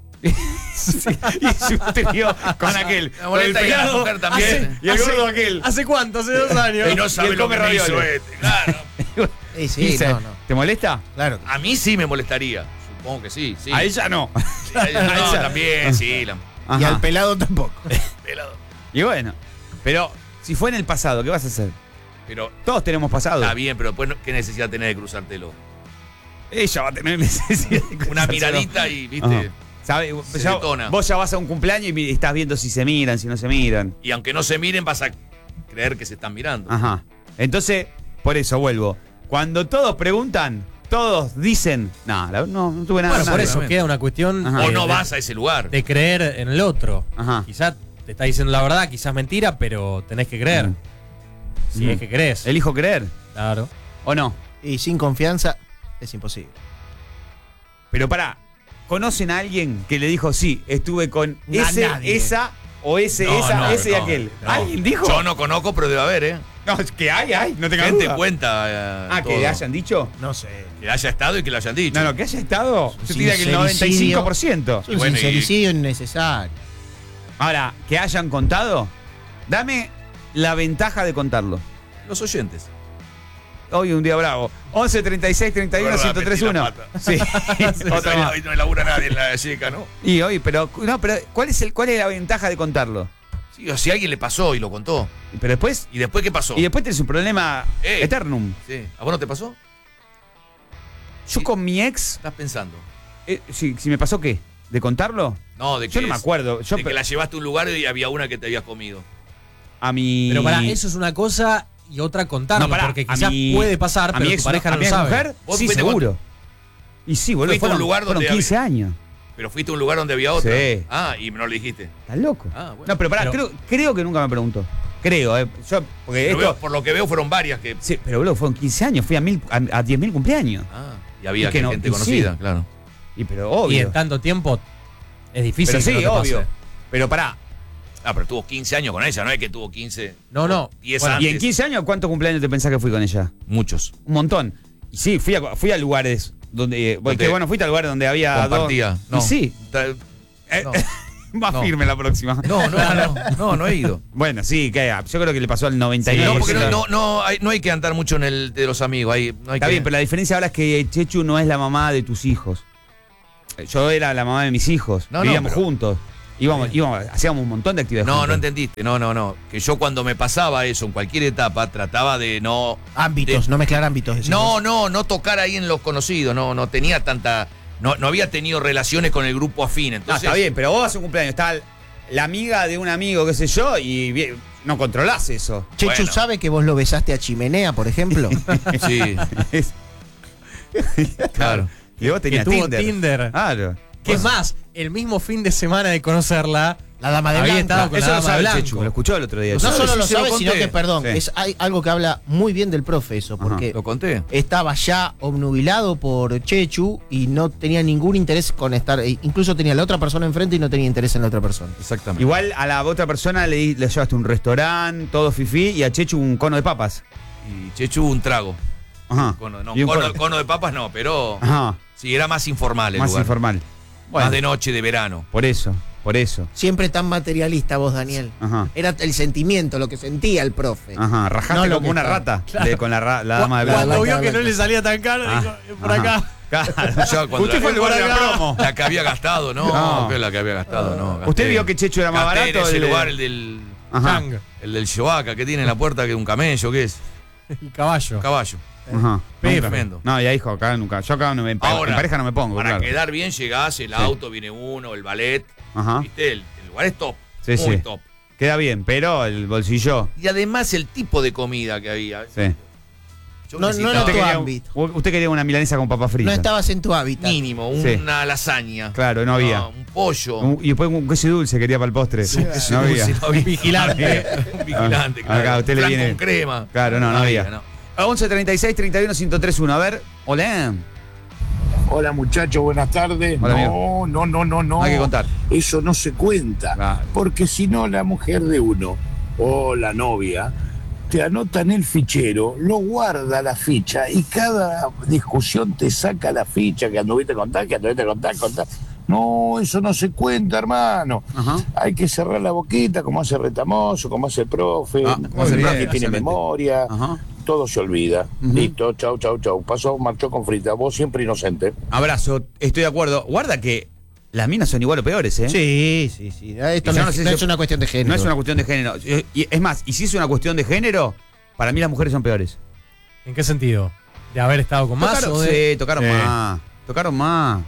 S1: Sí, y su trío con aquel.
S3: Me molesta
S1: con el
S3: y a la
S1: pelado,
S3: mujer también.
S1: y el gordo aquel.
S2: ¿Hace cuánto? ¿Hace 2 años?
S3: Y no sabe
S1: él
S3: lo
S1: come
S3: que me hizo
S1: ravioles.
S3: este. Claro.
S4: Sí, sí,
S1: Dice,
S4: no.
S1: ¿te molesta?
S4: Claro.
S3: A mí sí me molestaría. Supongo que sí. sí.
S1: A ella no.
S3: A ella no,
S1: a ella.
S3: también, sí. La,
S4: Y
S1: Ajá.
S4: al pelado tampoco.
S3: pelado.
S1: Y bueno, pero si fue en el pasado, ¿qué vas a hacer?
S3: Pero
S1: Todos tenemos pasado.
S3: está bien, pero después, ¿qué necesidad tenés de cruzártelo?
S1: Ella va a tener necesidad de
S3: Una
S1: cruzárselo.
S3: miradita y, viste.
S1: Ajá. ¿Sabes?
S3: Se detona.
S1: Vos ya vas a un cumpleaños y estás viendo si se miran, si no se miran.
S3: Y aunque no se miren, vas a creer que se están mirando.
S1: Ajá. Entonces, por eso vuelvo. Cuando todos preguntan, todos dicen, no tuve nada.
S2: Bueno, por
S1: nada.
S2: eso queda una cuestión
S1: Ajá.
S3: O no vas a ese lugar.
S2: de creer en el otro.
S1: Ajá.
S2: Quizás te está diciendo la verdad, quizás mentira, pero tenés que creer. Si
S1: Mm.
S2: es que crees.
S1: ¿Elijo creer
S2: Claro.
S1: o no?
S4: Y sin confianza es imposible.
S1: Pero pará, ¿conocen a alguien que le dijo, sí, estuve con
S4: Nadie.
S1: esa o ese y aquel?
S3: no.
S1: ¿Alguien dijo?
S3: Yo no conozco, pero debe haber, ¿eh?
S1: No, es que hay, no tenga
S3: Gente
S1: duda.
S3: cuenta.
S1: Que le hayan dicho.
S4: No sé.
S3: Que haya estado y que lo hayan dicho.
S1: No, que haya estado. Yo diría que el
S4: Sincericidio.
S1: 95%.
S3: Y bueno,
S4: Sincericidio innecesario.
S1: Ahora, que hayan contado, dame la ventaja de contarlo.
S3: Los oyentes.
S1: Hoy un día bravo. 11 36 31
S3: Guarda,
S1: 1031.
S3: metí la
S1: Sí. Otra más.
S3: Hoy no labura nadie en la checa, ¿no?
S1: Y hoy, pero ¿cuál es la ventaja de contarlo?
S3: Sí, o si a alguien le pasó y lo contó.
S1: Pero después,
S3: ¿Y después qué pasó?
S1: y después tenés un problema eternum.
S3: Sí. ¿A vos no te pasó?
S1: Yo con mi ex,
S3: Estás pensando.
S1: si me pasó qué, ¿de contarlo?
S3: No, de que
S1: Yo no me acuerdo. Yo
S3: de que la llevaste a un lugar y había una que te habías comido.
S1: a mi
S2: Pero para eso es una cosa y otra contarlo,
S1: No, pará,
S2: porque
S1: a
S2: quizás
S1: mi-
S2: puede pasar,
S1: a
S2: pero
S1: mi
S2: tu
S1: ex,
S2: pareja
S1: a
S2: no
S1: mi
S2: lo sabe.
S1: mujer,
S3: Vos
S1: sí,
S3: fuiste
S1: seguro. Y sí, boludo,
S3: Fuiste a un
S1: fueron,
S3: lugar
S1: fueron
S3: donde
S1: 15 años.
S3: Pero fuiste a un lugar donde había otra.
S1: Sí.
S3: Ah, y no le dijiste.
S1: ¿Estás loco?
S3: Ah, bueno.
S1: No, pero pará,
S2: Pero-
S1: creo que nunca me preguntó. Creo, yo, porque
S3: Pero
S1: esto...
S3: por lo que veo fueron varias que.
S1: Sí, pero boludo, fueron 15 años, fui a 10.000 cumpleaños.
S3: Ah, y había
S1: Y que no,
S3: gente
S1: y
S3: conocida,
S1: sí.
S3: claro.
S1: Y pero
S2: Y
S1: obvio.
S2: en tanto tiempo es difícil
S1: Pero
S2: que
S1: sí,
S2: no te
S1: obvio.
S2: pase.
S1: Pero pará.
S3: Ah, pero tuvo 15 años con ella, no es que tuvo 15.
S2: No.
S3: 10
S2: Bueno,
S3: antes.
S1: ¿Y en 15 años cuántos cumpleaños te pensás que fui con ella?
S3: Muchos.
S1: Un montón. Y sí, fui a lugares donde...
S3: ¿Dónde?
S1: Que bueno, fuiste a lugares donde había
S3: Compartía.
S1: dos...
S3: No.
S1: Y sí.
S3: No.
S1: Más
S3: No.
S1: firme la próxima.
S3: No he ido.
S1: Bueno, sí, que yo creo que le pasó al 99%.
S3: No, porque no hay que andar mucho en el de los amigos. Ahí, no hay
S1: Está
S3: que,
S1: bien, pero la diferencia ahora es que Chechu no es la mamá de tus hijos. Yo era la mamá de mis hijos.
S3: No,
S1: Vivíamos
S3: pero-
S1: juntos. Íbamos, hacíamos un montón de actividades
S3: No,
S1: juntos.
S3: no entendiste. No. Que yo cuando me pasaba eso en cualquier etapa trataba de no.
S4: Ámbitos, no mezclar ámbitos. decimos.
S3: No tocar ahí en los conocidos. No tenía tanta. No había tenido relaciones con el grupo afín.
S1: No,
S3: Entonces,
S1: está bien, pero vos vas a un cumpleaños, está la amiga de un amigo, qué sé yo, y no controlás eso.
S4: Chechu
S3: Bueno.
S4: sabe que vos lo besaste a Chimenea, por ejemplo.
S3: Sí, claro.
S1: Y vos
S2: que
S1: tenías
S2: tuvo
S1: Tinder.
S2: Tinder.
S1: Claro.
S2: Que es más, el mismo fin de semana de conocerla,
S4: La dama de
S2: había
S4: blanco.
S2: estado con
S1: Eso
S2: la
S1: lo
S2: dama de
S1: sabe
S2: blanco.
S1: Chechu, lo escuchó el otro día.
S4: No
S1: Eso.
S4: solo lo
S3: sí se lo
S4: sabe, sino
S3: conté.
S4: que, perdón,
S1: Sí.
S4: hay algo que habla muy bien del profe eso, porque
S3: Lo conté.
S4: estaba ya obnubilado por Chechu y no tenía ningún interés con estar, incluso tenía la otra persona enfrente y no tenía interés en la otra persona.
S3: Exactamente.
S1: Igual a la otra persona le llevaste un restaurante, todo fifí, y a Chechu un cono de papas.
S3: Y Chechu un trago.
S1: Ajá. Y un
S3: Cono de papas no, pero
S1: Ajá.
S3: sí, era más informal el
S1: Más
S3: lugar.
S1: informal.
S3: Más de noche, de verano.
S1: Por eso.
S4: Siempre tan materialista vos, Daniel.
S1: Ajá.
S4: Era el sentimiento, lo que sentía el profe.
S1: Ajá. Rajaste
S4: No lo
S1: como
S4: que
S1: una
S4: estaba.
S1: rata con la dama de
S2: Cuando
S1: blanco.
S2: vio que no le salía tan caro,
S1: Ah,
S2: dijo, por
S1: ajá.
S2: acá.
S1: Claro.
S3: Ya cuando
S1: Usted fue al lugar de la promo.
S3: La que había gastado, no.
S1: No.
S3: Que la que había gastado, no.
S1: Usted vio que Chechu era más
S3: gasté
S1: barato.
S3: en ese
S1: el de-
S3: lugar, el del.
S1: Ajá.
S2: Chang,
S3: El del Shoaka que tiene en la puerta, que es un camello, ¿qué es?
S2: el caballo.
S3: Caballo.
S1: Ajá.
S3: Tremendo.
S1: No, ya dijo, acá nunca. Yo acá no me, en pareja no me pongo,
S3: Para
S1: claro.
S3: quedar bien llegás, el auto, viene uno, el ballet.
S1: Ajá.
S3: ¿Viste? El lugar es top.
S1: Sí,
S3: muy
S1: sí.
S3: top.
S1: Queda bien, pero el bolsillo.
S3: Y además el tipo de comida que había.
S1: Sí.
S3: Yo
S4: No,
S3: necesitaba
S4: no
S1: Usted
S4: tu
S1: quería,
S4: ámbito.
S1: usted quería una milanesa con papa frita.
S4: No estabas en tu hábitat.
S3: mínimo,
S1: Sí.
S3: una lasaña.
S1: Claro, no había.
S3: Un pollo.
S1: Y después un queso dulce quería para el postre.
S3: Sí,
S1: no había.
S3: sí, no había.
S2: Vigilante.
S3: Un vigilante, claro.
S1: Acá usted le
S3: Flan
S1: viene-
S3: con crema.
S1: Claro, no había.
S3: no.
S1: 11 36 31 1031. A ver, hola.
S5: Hola muchachos, buenas tardes.
S1: Hola,
S5: No.
S1: Hay que contar.
S5: Eso no se cuenta.
S1: Claro.
S5: Porque si no, la mujer de uno o la novia te anota en el fichero, lo guarda la ficha y cada discusión te saca la ficha que anduviste a contar. No, eso no se cuenta, hermano.
S1: Ajá.
S5: Hay que cerrar la boquita, como hace Retamoso, como hace el profe,
S1: Ah,
S5: como hace el
S1: muy
S5: profe
S1: bien,
S5: que tiene
S1: excelente.
S5: memoria.
S1: Ajá.
S5: Todo se olvida.
S1: Ujú.
S5: Listo, chau. Pasó, marchó con frita. Vos siempre inocente.
S1: Abrazo, estoy de acuerdo. Guarda que las minas son igual o peores, ¿eh?
S4: Sí. Esto
S1: Y yo
S4: no,
S1: no sé
S4: no
S1: si-
S4: es una cuestión de género.
S1: No es una cuestión de género. Y es más, y si es una cuestión de género, para mí las mujeres son peores.
S2: ¿En qué sentido? ¿De haber estado con más
S1: Tocaron,
S2: o de...?
S1: sí, tocaron
S2: Sí.
S1: más. Tocaron más.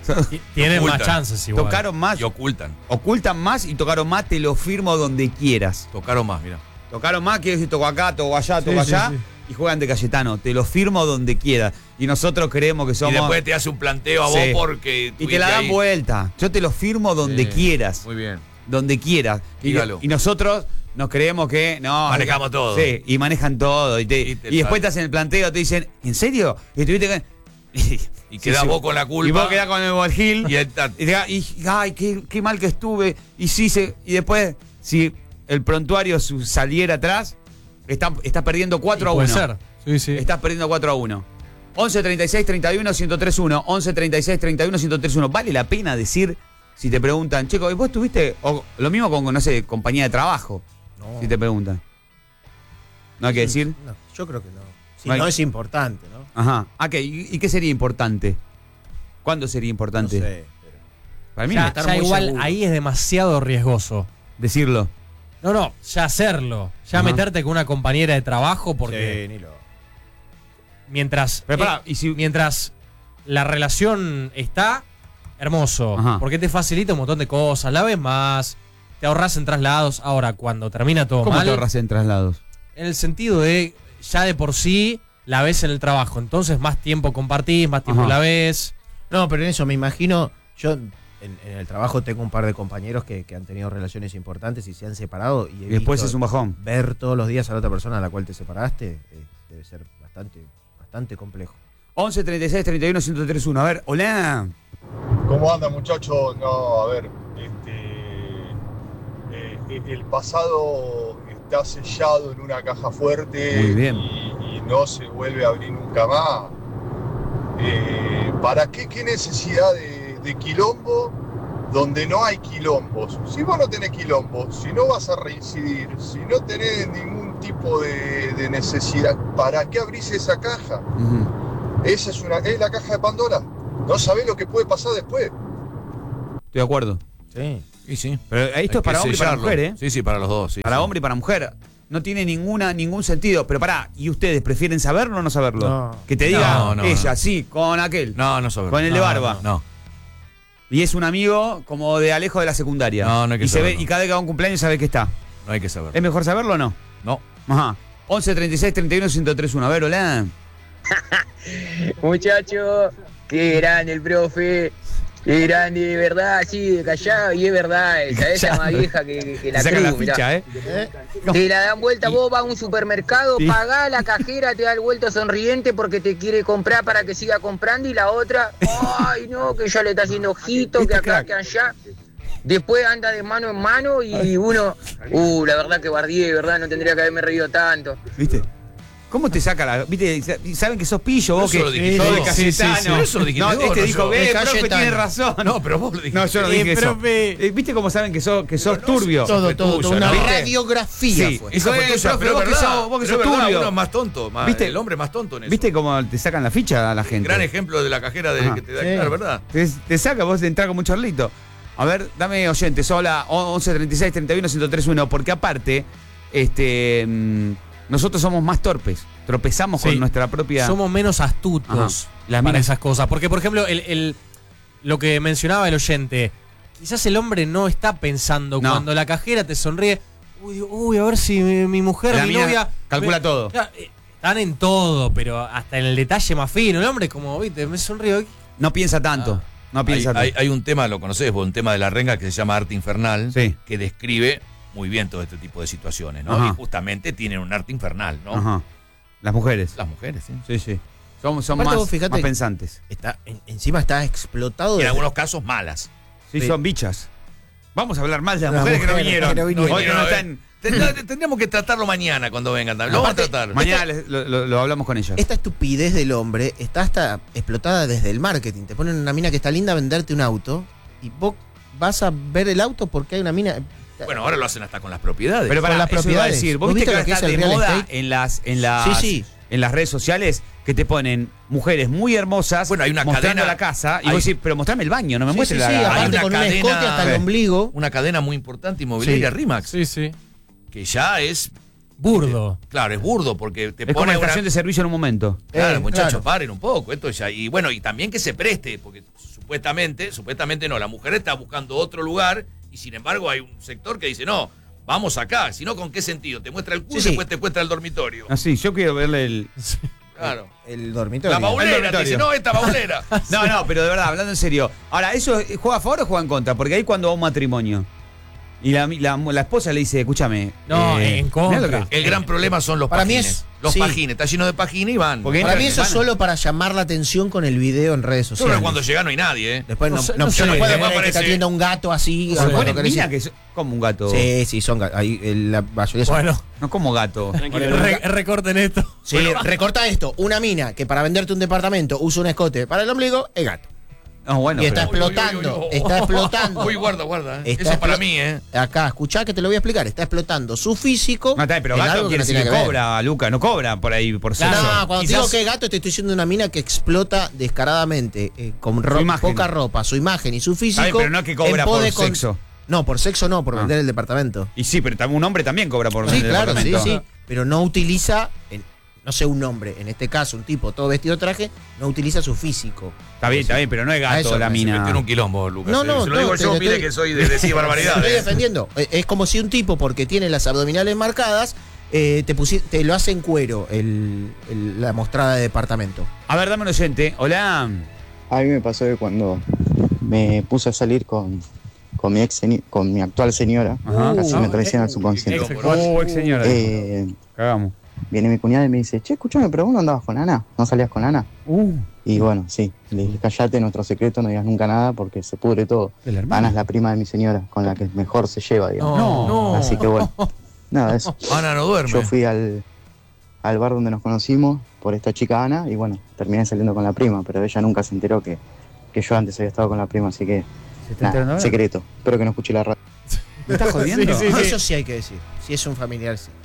S2: Tienen más
S3: Ocultan.
S2: chances igual.
S1: Tocaron más,
S3: Y ocultan.
S1: ocultan más y tocaron más, te lo firmo donde quieras.
S3: Tocaron más, mira.
S1: Tocaron más, quiero decir, toco acá, toco allá, toco
S2: Sí, sí,
S1: allá.
S2: sí.
S1: Y juegan de Cayetano, te lo firmo donde quieras. Y nosotros creemos que somos.
S3: Y después te hace un planteo a vos
S1: Sí.
S3: porque.
S1: Y te la dan
S3: ahí.
S1: vuelta. Yo te lo firmo donde
S3: Sí.
S1: quieras.
S3: Muy bien.
S1: Donde quieras.
S3: Dígalo.
S1: Y nosotros nos creemos que no.
S3: Manejamos todo.
S1: Sí, y manejan todo. Y después te hacen el planteo, te dicen, ¿en serio? Y tuviste que.
S3: Y quedás vos con la culpa.
S1: Y vos quedás con el Volgil.
S3: Y está-
S1: Ay, qué mal que estuve. Y sí, y después, si el prontuario saliera atrás, está perdiendo 4-1.
S2: Puede ser. Sí, sí.
S1: Estás perdiendo 4-1. 11 36 31 1031. 11 36 31 1031. ¿Vale la pena decir, si te preguntan, chico, ¿y vos tuviste? O lo mismo con, no sé, compañía de trabajo.
S4: No.
S1: Si te preguntan. ¿No hay que decir?
S4: No, yo creo que no. Si
S1: No hay-
S4: no es importante, ¿no?
S1: Ajá. ¿Y qué sería importante? ¿Cuándo sería importante?
S4: No sé, pero-
S1: Para mí
S2: Ya,
S1: no
S4: estar
S2: ya
S4: muy
S2: igual
S4: seguro.
S2: ahí es demasiado riesgoso.
S1: decirlo.
S2: No, ya hacerlo. Ya
S1: Ajá.
S2: meterte con una compañera de trabajo porque
S4: Sí, ni lo.
S2: mientras,
S1: Pero pará, y si-
S2: mientras la relación está, hermoso.
S1: Ajá.
S2: Porque te facilita un montón de cosas, la ves más, te ahorras en traslados. Ahora, cuando termina todo
S1: ¿Cómo
S2: mal,
S1: te ahorras en traslados?
S2: en el sentido de ya de por sí la ves en el trabajo, entonces más tiempo compartís, más tiempo
S1: Ajá.
S2: la ves.
S4: No, pero en eso me imagino. Yo en el trabajo tengo un par de compañeros que han tenido relaciones importantes y se han separado. Y, he
S1: Y después
S4: visto
S1: es un bajón.
S4: ver todos los días a la otra persona a la cual te separaste debe ser bastante complejo.
S1: 11 36 31 1031. A ver, hola.
S6: ¿Cómo anda, muchachos? No, a ver, el pasado está sellado en una caja fuerte.
S1: Muy bien.
S6: Y no se vuelve a abrir nunca más. ¿Para qué? ¿Qué necesidad de quilombo donde no hay quilombos? Si vos no tenés quilombo, si no vas a reincidir, si no tenés ningún tipo de necesidad, ¿para qué abrís esa caja?
S1: Ujú.
S6: Esa es la caja de Pandora. No sabés lo que puede pasar después.
S1: Estoy de acuerdo.
S4: Sí.
S3: Y sí.
S1: Pero esto es para hombre y para mujer, ¿eh?
S3: Sí, sí, para los dos. Sí,
S1: Para
S3: sí.
S1: hombre y para mujer. No tiene ningún sentido. Pero pará, ¿y ustedes prefieren saberlo o no saberlo?
S4: No.
S1: Que te diga
S3: No,
S1: ella,
S3: no.
S1: sí, con aquel.
S3: No, no sobre.
S1: Con el de barba.
S3: No.
S1: Y es un amigo como de Alejo de la secundaria.
S3: No, no hay que
S1: y se ve,
S3: saberlo.
S1: y cada vez que va a un cumpleaños sabe que está.
S3: No hay que saber.
S1: ¿Es mejor saberlo o no?
S3: No.
S1: Ajá. 11 36 31 1031. A ver, hola.
S7: Muchacho, qué grande el profe, qué grande, de verdad, así de callado, y es verdad, esa es más vieja que la
S1: Te sacan la
S7: cruz, mirá.
S1: ficha, ¿eh?
S7: Te la dan vuelta, vos vas a un supermercado,
S1: Sí.
S7: pagás, la cajera te da el vuelto sonriente porque te quiere comprar para que siga comprando, y la otra, ay no, que ya le está haciendo ojito, que
S1: ¿Viste,
S7: acá,
S1: crack?
S7: que allá. Después anda de mano en mano y uno, la verdad que bardié, verdad, no tendría que haberme reído tanto.
S1: ¿Viste? ¿Cómo te saca la.? ¿Viste? Saben que sos pillo vos,
S3: Eso
S1: que
S3: lo dijiste
S1: sos de
S3: vos.
S1: Cayetano.
S3: Sí, sí, sí. Eso lo dijiste
S1: no,
S3: vos,
S1: este
S3: no
S1: dijo,
S3: yo.
S1: ve,
S4: De
S1: profe,
S4: Cayetano.
S1: tiene razón.
S3: No, pero vos lo dijiste.
S1: No, yo no dije eso.
S2: profe.
S1: ¿Viste cómo saben que sos turbio?
S4: Todo,
S3: tuya,
S4: una
S3: ¿no?
S4: radiografía
S1: Sí.
S4: fue.
S1: Esa fue
S3: tuya,
S1: profe,
S3: pero
S1: vos
S3: es
S1: que
S3: verdad,
S1: sos- vos que
S3: pero
S1: sos
S3: es verdad,
S1: turbio.
S3: uno es más tonto,
S1: ¿Viste?
S3: el hombre es más tonto en eso.
S1: ¿Viste cómo te sacan la ficha a la gente?
S3: Gran ejemplo de la cajera
S1: Ajá.
S3: que te da,
S4: Sí.
S3: claro, ¿verdad?
S1: Te saca, vos entras como un charlito. A ver, dame oyentes, hola, 11 36 31 1031, porque aparte, nosotros somos más torpes. Tropezamos
S2: Sí.
S1: con nuestra propia.
S2: Somos menos astutos
S1: Ajá. Las
S2: para
S1: minas-
S2: esas cosas. Porque, por ejemplo, lo que mencionaba el oyente, quizás el hombre no está pensando
S1: No.
S2: cuando la cajera te sonríe, uy, a ver si mi mujer,
S1: La
S2: mi
S1: mina
S2: novia.
S1: calcula todo.
S2: Claro, están en todo, pero hasta en el detalle más fino. El hombre, como, viste, me sonrío.
S1: No piensa tanto. No piensa tanto.
S3: Hay un tema, lo conocés vos, un tema de la renga que se llama Arte Infernal,
S1: Sí.
S3: que describe muy bien todo este tipo de situaciones, ¿no?
S1: Ajá.
S3: Y justamente tienen un arte infernal, ¿no?
S1: Ajá. Las mujeres.
S3: Las mujeres, ¿sí?
S1: Sí, sí. Son
S4: Aparte
S1: más,
S4: vos fijate-
S1: más pensantes.
S4: Encima está explotado.
S3: Y en
S4: desde-
S3: algunos casos malas.
S1: Sí,
S4: Sí.
S1: son bichas. Vamos a hablar más de las
S4: Las
S1: mujeres que no
S4: mujeres
S1: vinieron.
S4: que no vinieron.
S1: Hoy que no están.
S3: Tendríamos que tratarlo mañana cuando vengan. Lo vamos a
S4: Aparte,
S3: tratar.
S1: Mañana lo hablamos con ellas.
S4: Esta estupidez del hombre está hasta explotada desde el marketing. Te ponen una mina que está linda a venderte un auto y vos vas a ver el auto porque hay una mina.
S3: Bueno, ahora lo hacen hasta con las propiedades.
S1: Pero para
S4: con las
S1: eso iba a
S4: propiedades.
S1: decir, vos
S4: ¿Vos
S1: viste que
S4: viste
S1: ahora
S4: lo que
S1: está
S4: es
S1: de
S4: el real
S1: moda
S4: estate? Sí, sí.
S1: en las redes sociales que te ponen mujeres muy hermosas
S3: Bueno, hay una
S1: mostrando
S3: cadena-
S1: la casa y
S3: hay-
S1: vos decís, pero mostrame el baño, no me
S4: Sí,
S1: muestres
S4: sí, sí,
S1: la.
S3: hay
S4: aparte
S3: una
S4: con un
S3: cadena-
S4: escote hasta el
S1: Sí.
S4: ombligo.
S3: Una cadena muy importante inmobiliaria,
S1: Sí.
S3: RIMAX,
S2: Sí, sí.
S3: que ya es,
S2: Burdo.
S3: claro, es burdo porque te
S1: Es como
S3: pone
S1: una
S3: una...
S1: estación de servicio en un momento.
S3: Claro, muchachos,
S4: claro.
S3: paren un poco. Esto ya. Y bueno, y también que se preste, porque supuestamente no, la mujer está buscando otro lugar y sin embargo hay un sector que dice, no, vamos acá, si no, ¿con qué sentido? Te muestra el culo y después te muestra el dormitorio.
S1: Ah, sí, yo quiero verle el...
S3: Claro.
S4: El dormitorio.
S3: La baulera,
S1: El dormitorio.
S3: te dice, no, esta baulera.
S1: No, pero de verdad, hablando en serio. Ahora, ¿eso juega a favor o juega en contra? Porque ahí cuando va un matrimonio y la esposa le dice, escúchame.
S2: No, en contra.
S1: mirá lo que-
S3: El gran problema son los
S4: Para mí
S3: pajines.
S4: es-
S3: Los
S4: sí.
S3: pajines, está lleno de pajines y van.
S1: Porque
S4: Para
S1: entra-
S4: mí eso es
S1: van-
S4: solo para llamar la atención con el video en redes
S3: Yo creo
S4: sociales.
S3: que cuando llega no hay nadie, ¿eh?
S4: Después
S2: No
S4: no,
S2: sé,
S4: no,
S2: no sé,
S4: puede
S3: después
S4: poner que
S3: aparece-
S4: está viendo a un gato así.
S1: Se
S4: o
S1: pone,
S4: lo que
S1: mira
S4: decís.
S1: que es como un gato.
S4: Sí, son gatos. Ahí la mayoría son.
S2: Bueno,
S1: No como gato.
S2: recorten esto.
S4: Sí, recorta esto. Una mina que para venderte un departamento usa un escote para el ombligo, es gato.
S1: No, bueno,
S4: Y está
S1: pero-
S4: explotando. Está explotando.
S3: Uy, guarda.
S4: Está
S3: Eso para
S4: explo-
S3: mí, ¿eh?
S4: Acá, escuchá que te lo voy a explicar. Está explotando su físico.
S1: No, está bien, pero
S4: en
S1: gato
S4: algo
S1: quiere
S4: no
S1: decir
S4: tiene
S1: que
S4: ver.
S1: cobra, Luca, no cobra por ahí, por sexo.
S4: No, cuando te
S1: Quizás-
S4: digo que es gato, te estoy diciendo una mina que explota descaradamente, con
S1: imagen.
S4: poca ropa, su imagen y su físico.
S1: Está bien, pero no es que cobra
S4: en pos
S1: por
S4: de
S1: sexo.
S4: No, por sexo no, por
S1: Ah.
S4: vender el departamento.
S1: Y sí, pero un hombre también cobra por
S4: Sí,
S1: el
S4: claro, sí,
S1: departamento.
S4: sí. Pero no utiliza, no sé, un hombre, en este caso, un tipo todo vestido de traje, no utiliza su físico.
S1: Está bien, pero no es
S4: A
S1: gato
S4: eso
S1: la
S4: me
S3: Se
S1: mina.
S3: metió en un quilombo, Lucas.
S4: No,
S3: Se
S4: no,
S3: lo digo
S4: no,
S3: yo,
S4: te
S3: mire
S4: estoy-
S3: que soy de decir
S4: Te
S3: barbaridades.
S4: estoy defendiendo. Es como si un tipo, porque tiene las abdominales marcadas, te lo hace en cuero la mostrada de departamento.
S1: A ver, dame un oyente. Hola.
S8: A mí me pasó que cuando me puse a salir con mi actual señora,
S1: Ajá.
S8: casi me traicionan al subconsciente.
S1: Ex señora. Cagamos.
S8: Viene mi cuñada y me dice, che, escúchame, pero vos no andabas con Ana, ¿no salías con Ana? Y bueno, sí, le dije, callate, nuestro secreto, no digas nunca nada porque se pudre todo.
S1: ¿El hermano?
S8: Ana es la prima de mi señora, con la que mejor se lleva, digamos.
S1: No.
S8: Así que bueno, nada, eso.
S3: Ana no duerme.
S8: Yo fui al bar donde nos conocimos por esta chica Ana y bueno, terminé saliendo con la prima, pero ella nunca se enteró que yo antes había estado con la prima, así que
S1: ¿Se está enterando
S8: nada,
S1: ahora?
S8: secreto. Espero que no escuche la radio.
S1: ¿Me estás jodiendo?
S2: Sí, sí.
S4: Eso sí hay que decir. Si es un familiar, sí.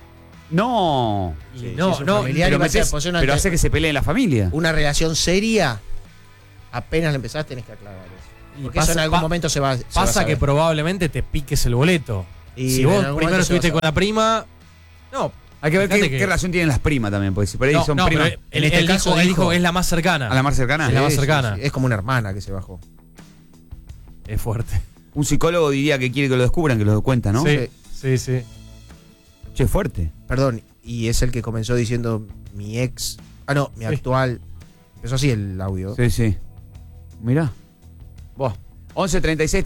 S1: No.
S2: Y
S4: Sí,
S2: no,
S4: si es un
S2: no,
S4: familiar,
S1: Pero,
S4: iba a ser,
S1: metés-
S4: pues, una-
S1: pero hace que se pelee en la familia.
S4: una relación seria, apenas la empezás tenés que aclarar eso.
S2: y
S4: Porque eso en algún momento se va a
S2: pasa
S4: saber.
S2: que probablemente te piques el boleto.
S4: Y
S2: Si
S4: en
S2: vos
S4: algún
S2: primero
S4: momento se va a
S2: estuviste con
S4: saber.
S2: la prima, no.
S1: Hay que ver
S2: Fíjate
S1: qué relación tienen las primas también, porque si por ahí
S2: No,
S1: son
S2: no,
S1: primas.
S2: pero
S4: En este caso
S2: él dijo
S4: dijo-
S2: que es la más cercana.
S1: ¿A la más cercana?
S2: Es la más cercana.
S4: Es como una hermana que se bajó.
S2: Es fuerte.
S1: Un psicólogo diría que quiere que lo descubran, que lo cuenta, ¿no?
S2: Sí.
S1: Che, fuerte.
S4: Perdón, y es el que comenzó diciendo mi ex. Ah, no, mi
S2: Sí.
S4: actual. Empezó así el audio.
S1: Sí, sí. Mirá. Vos. 11:36.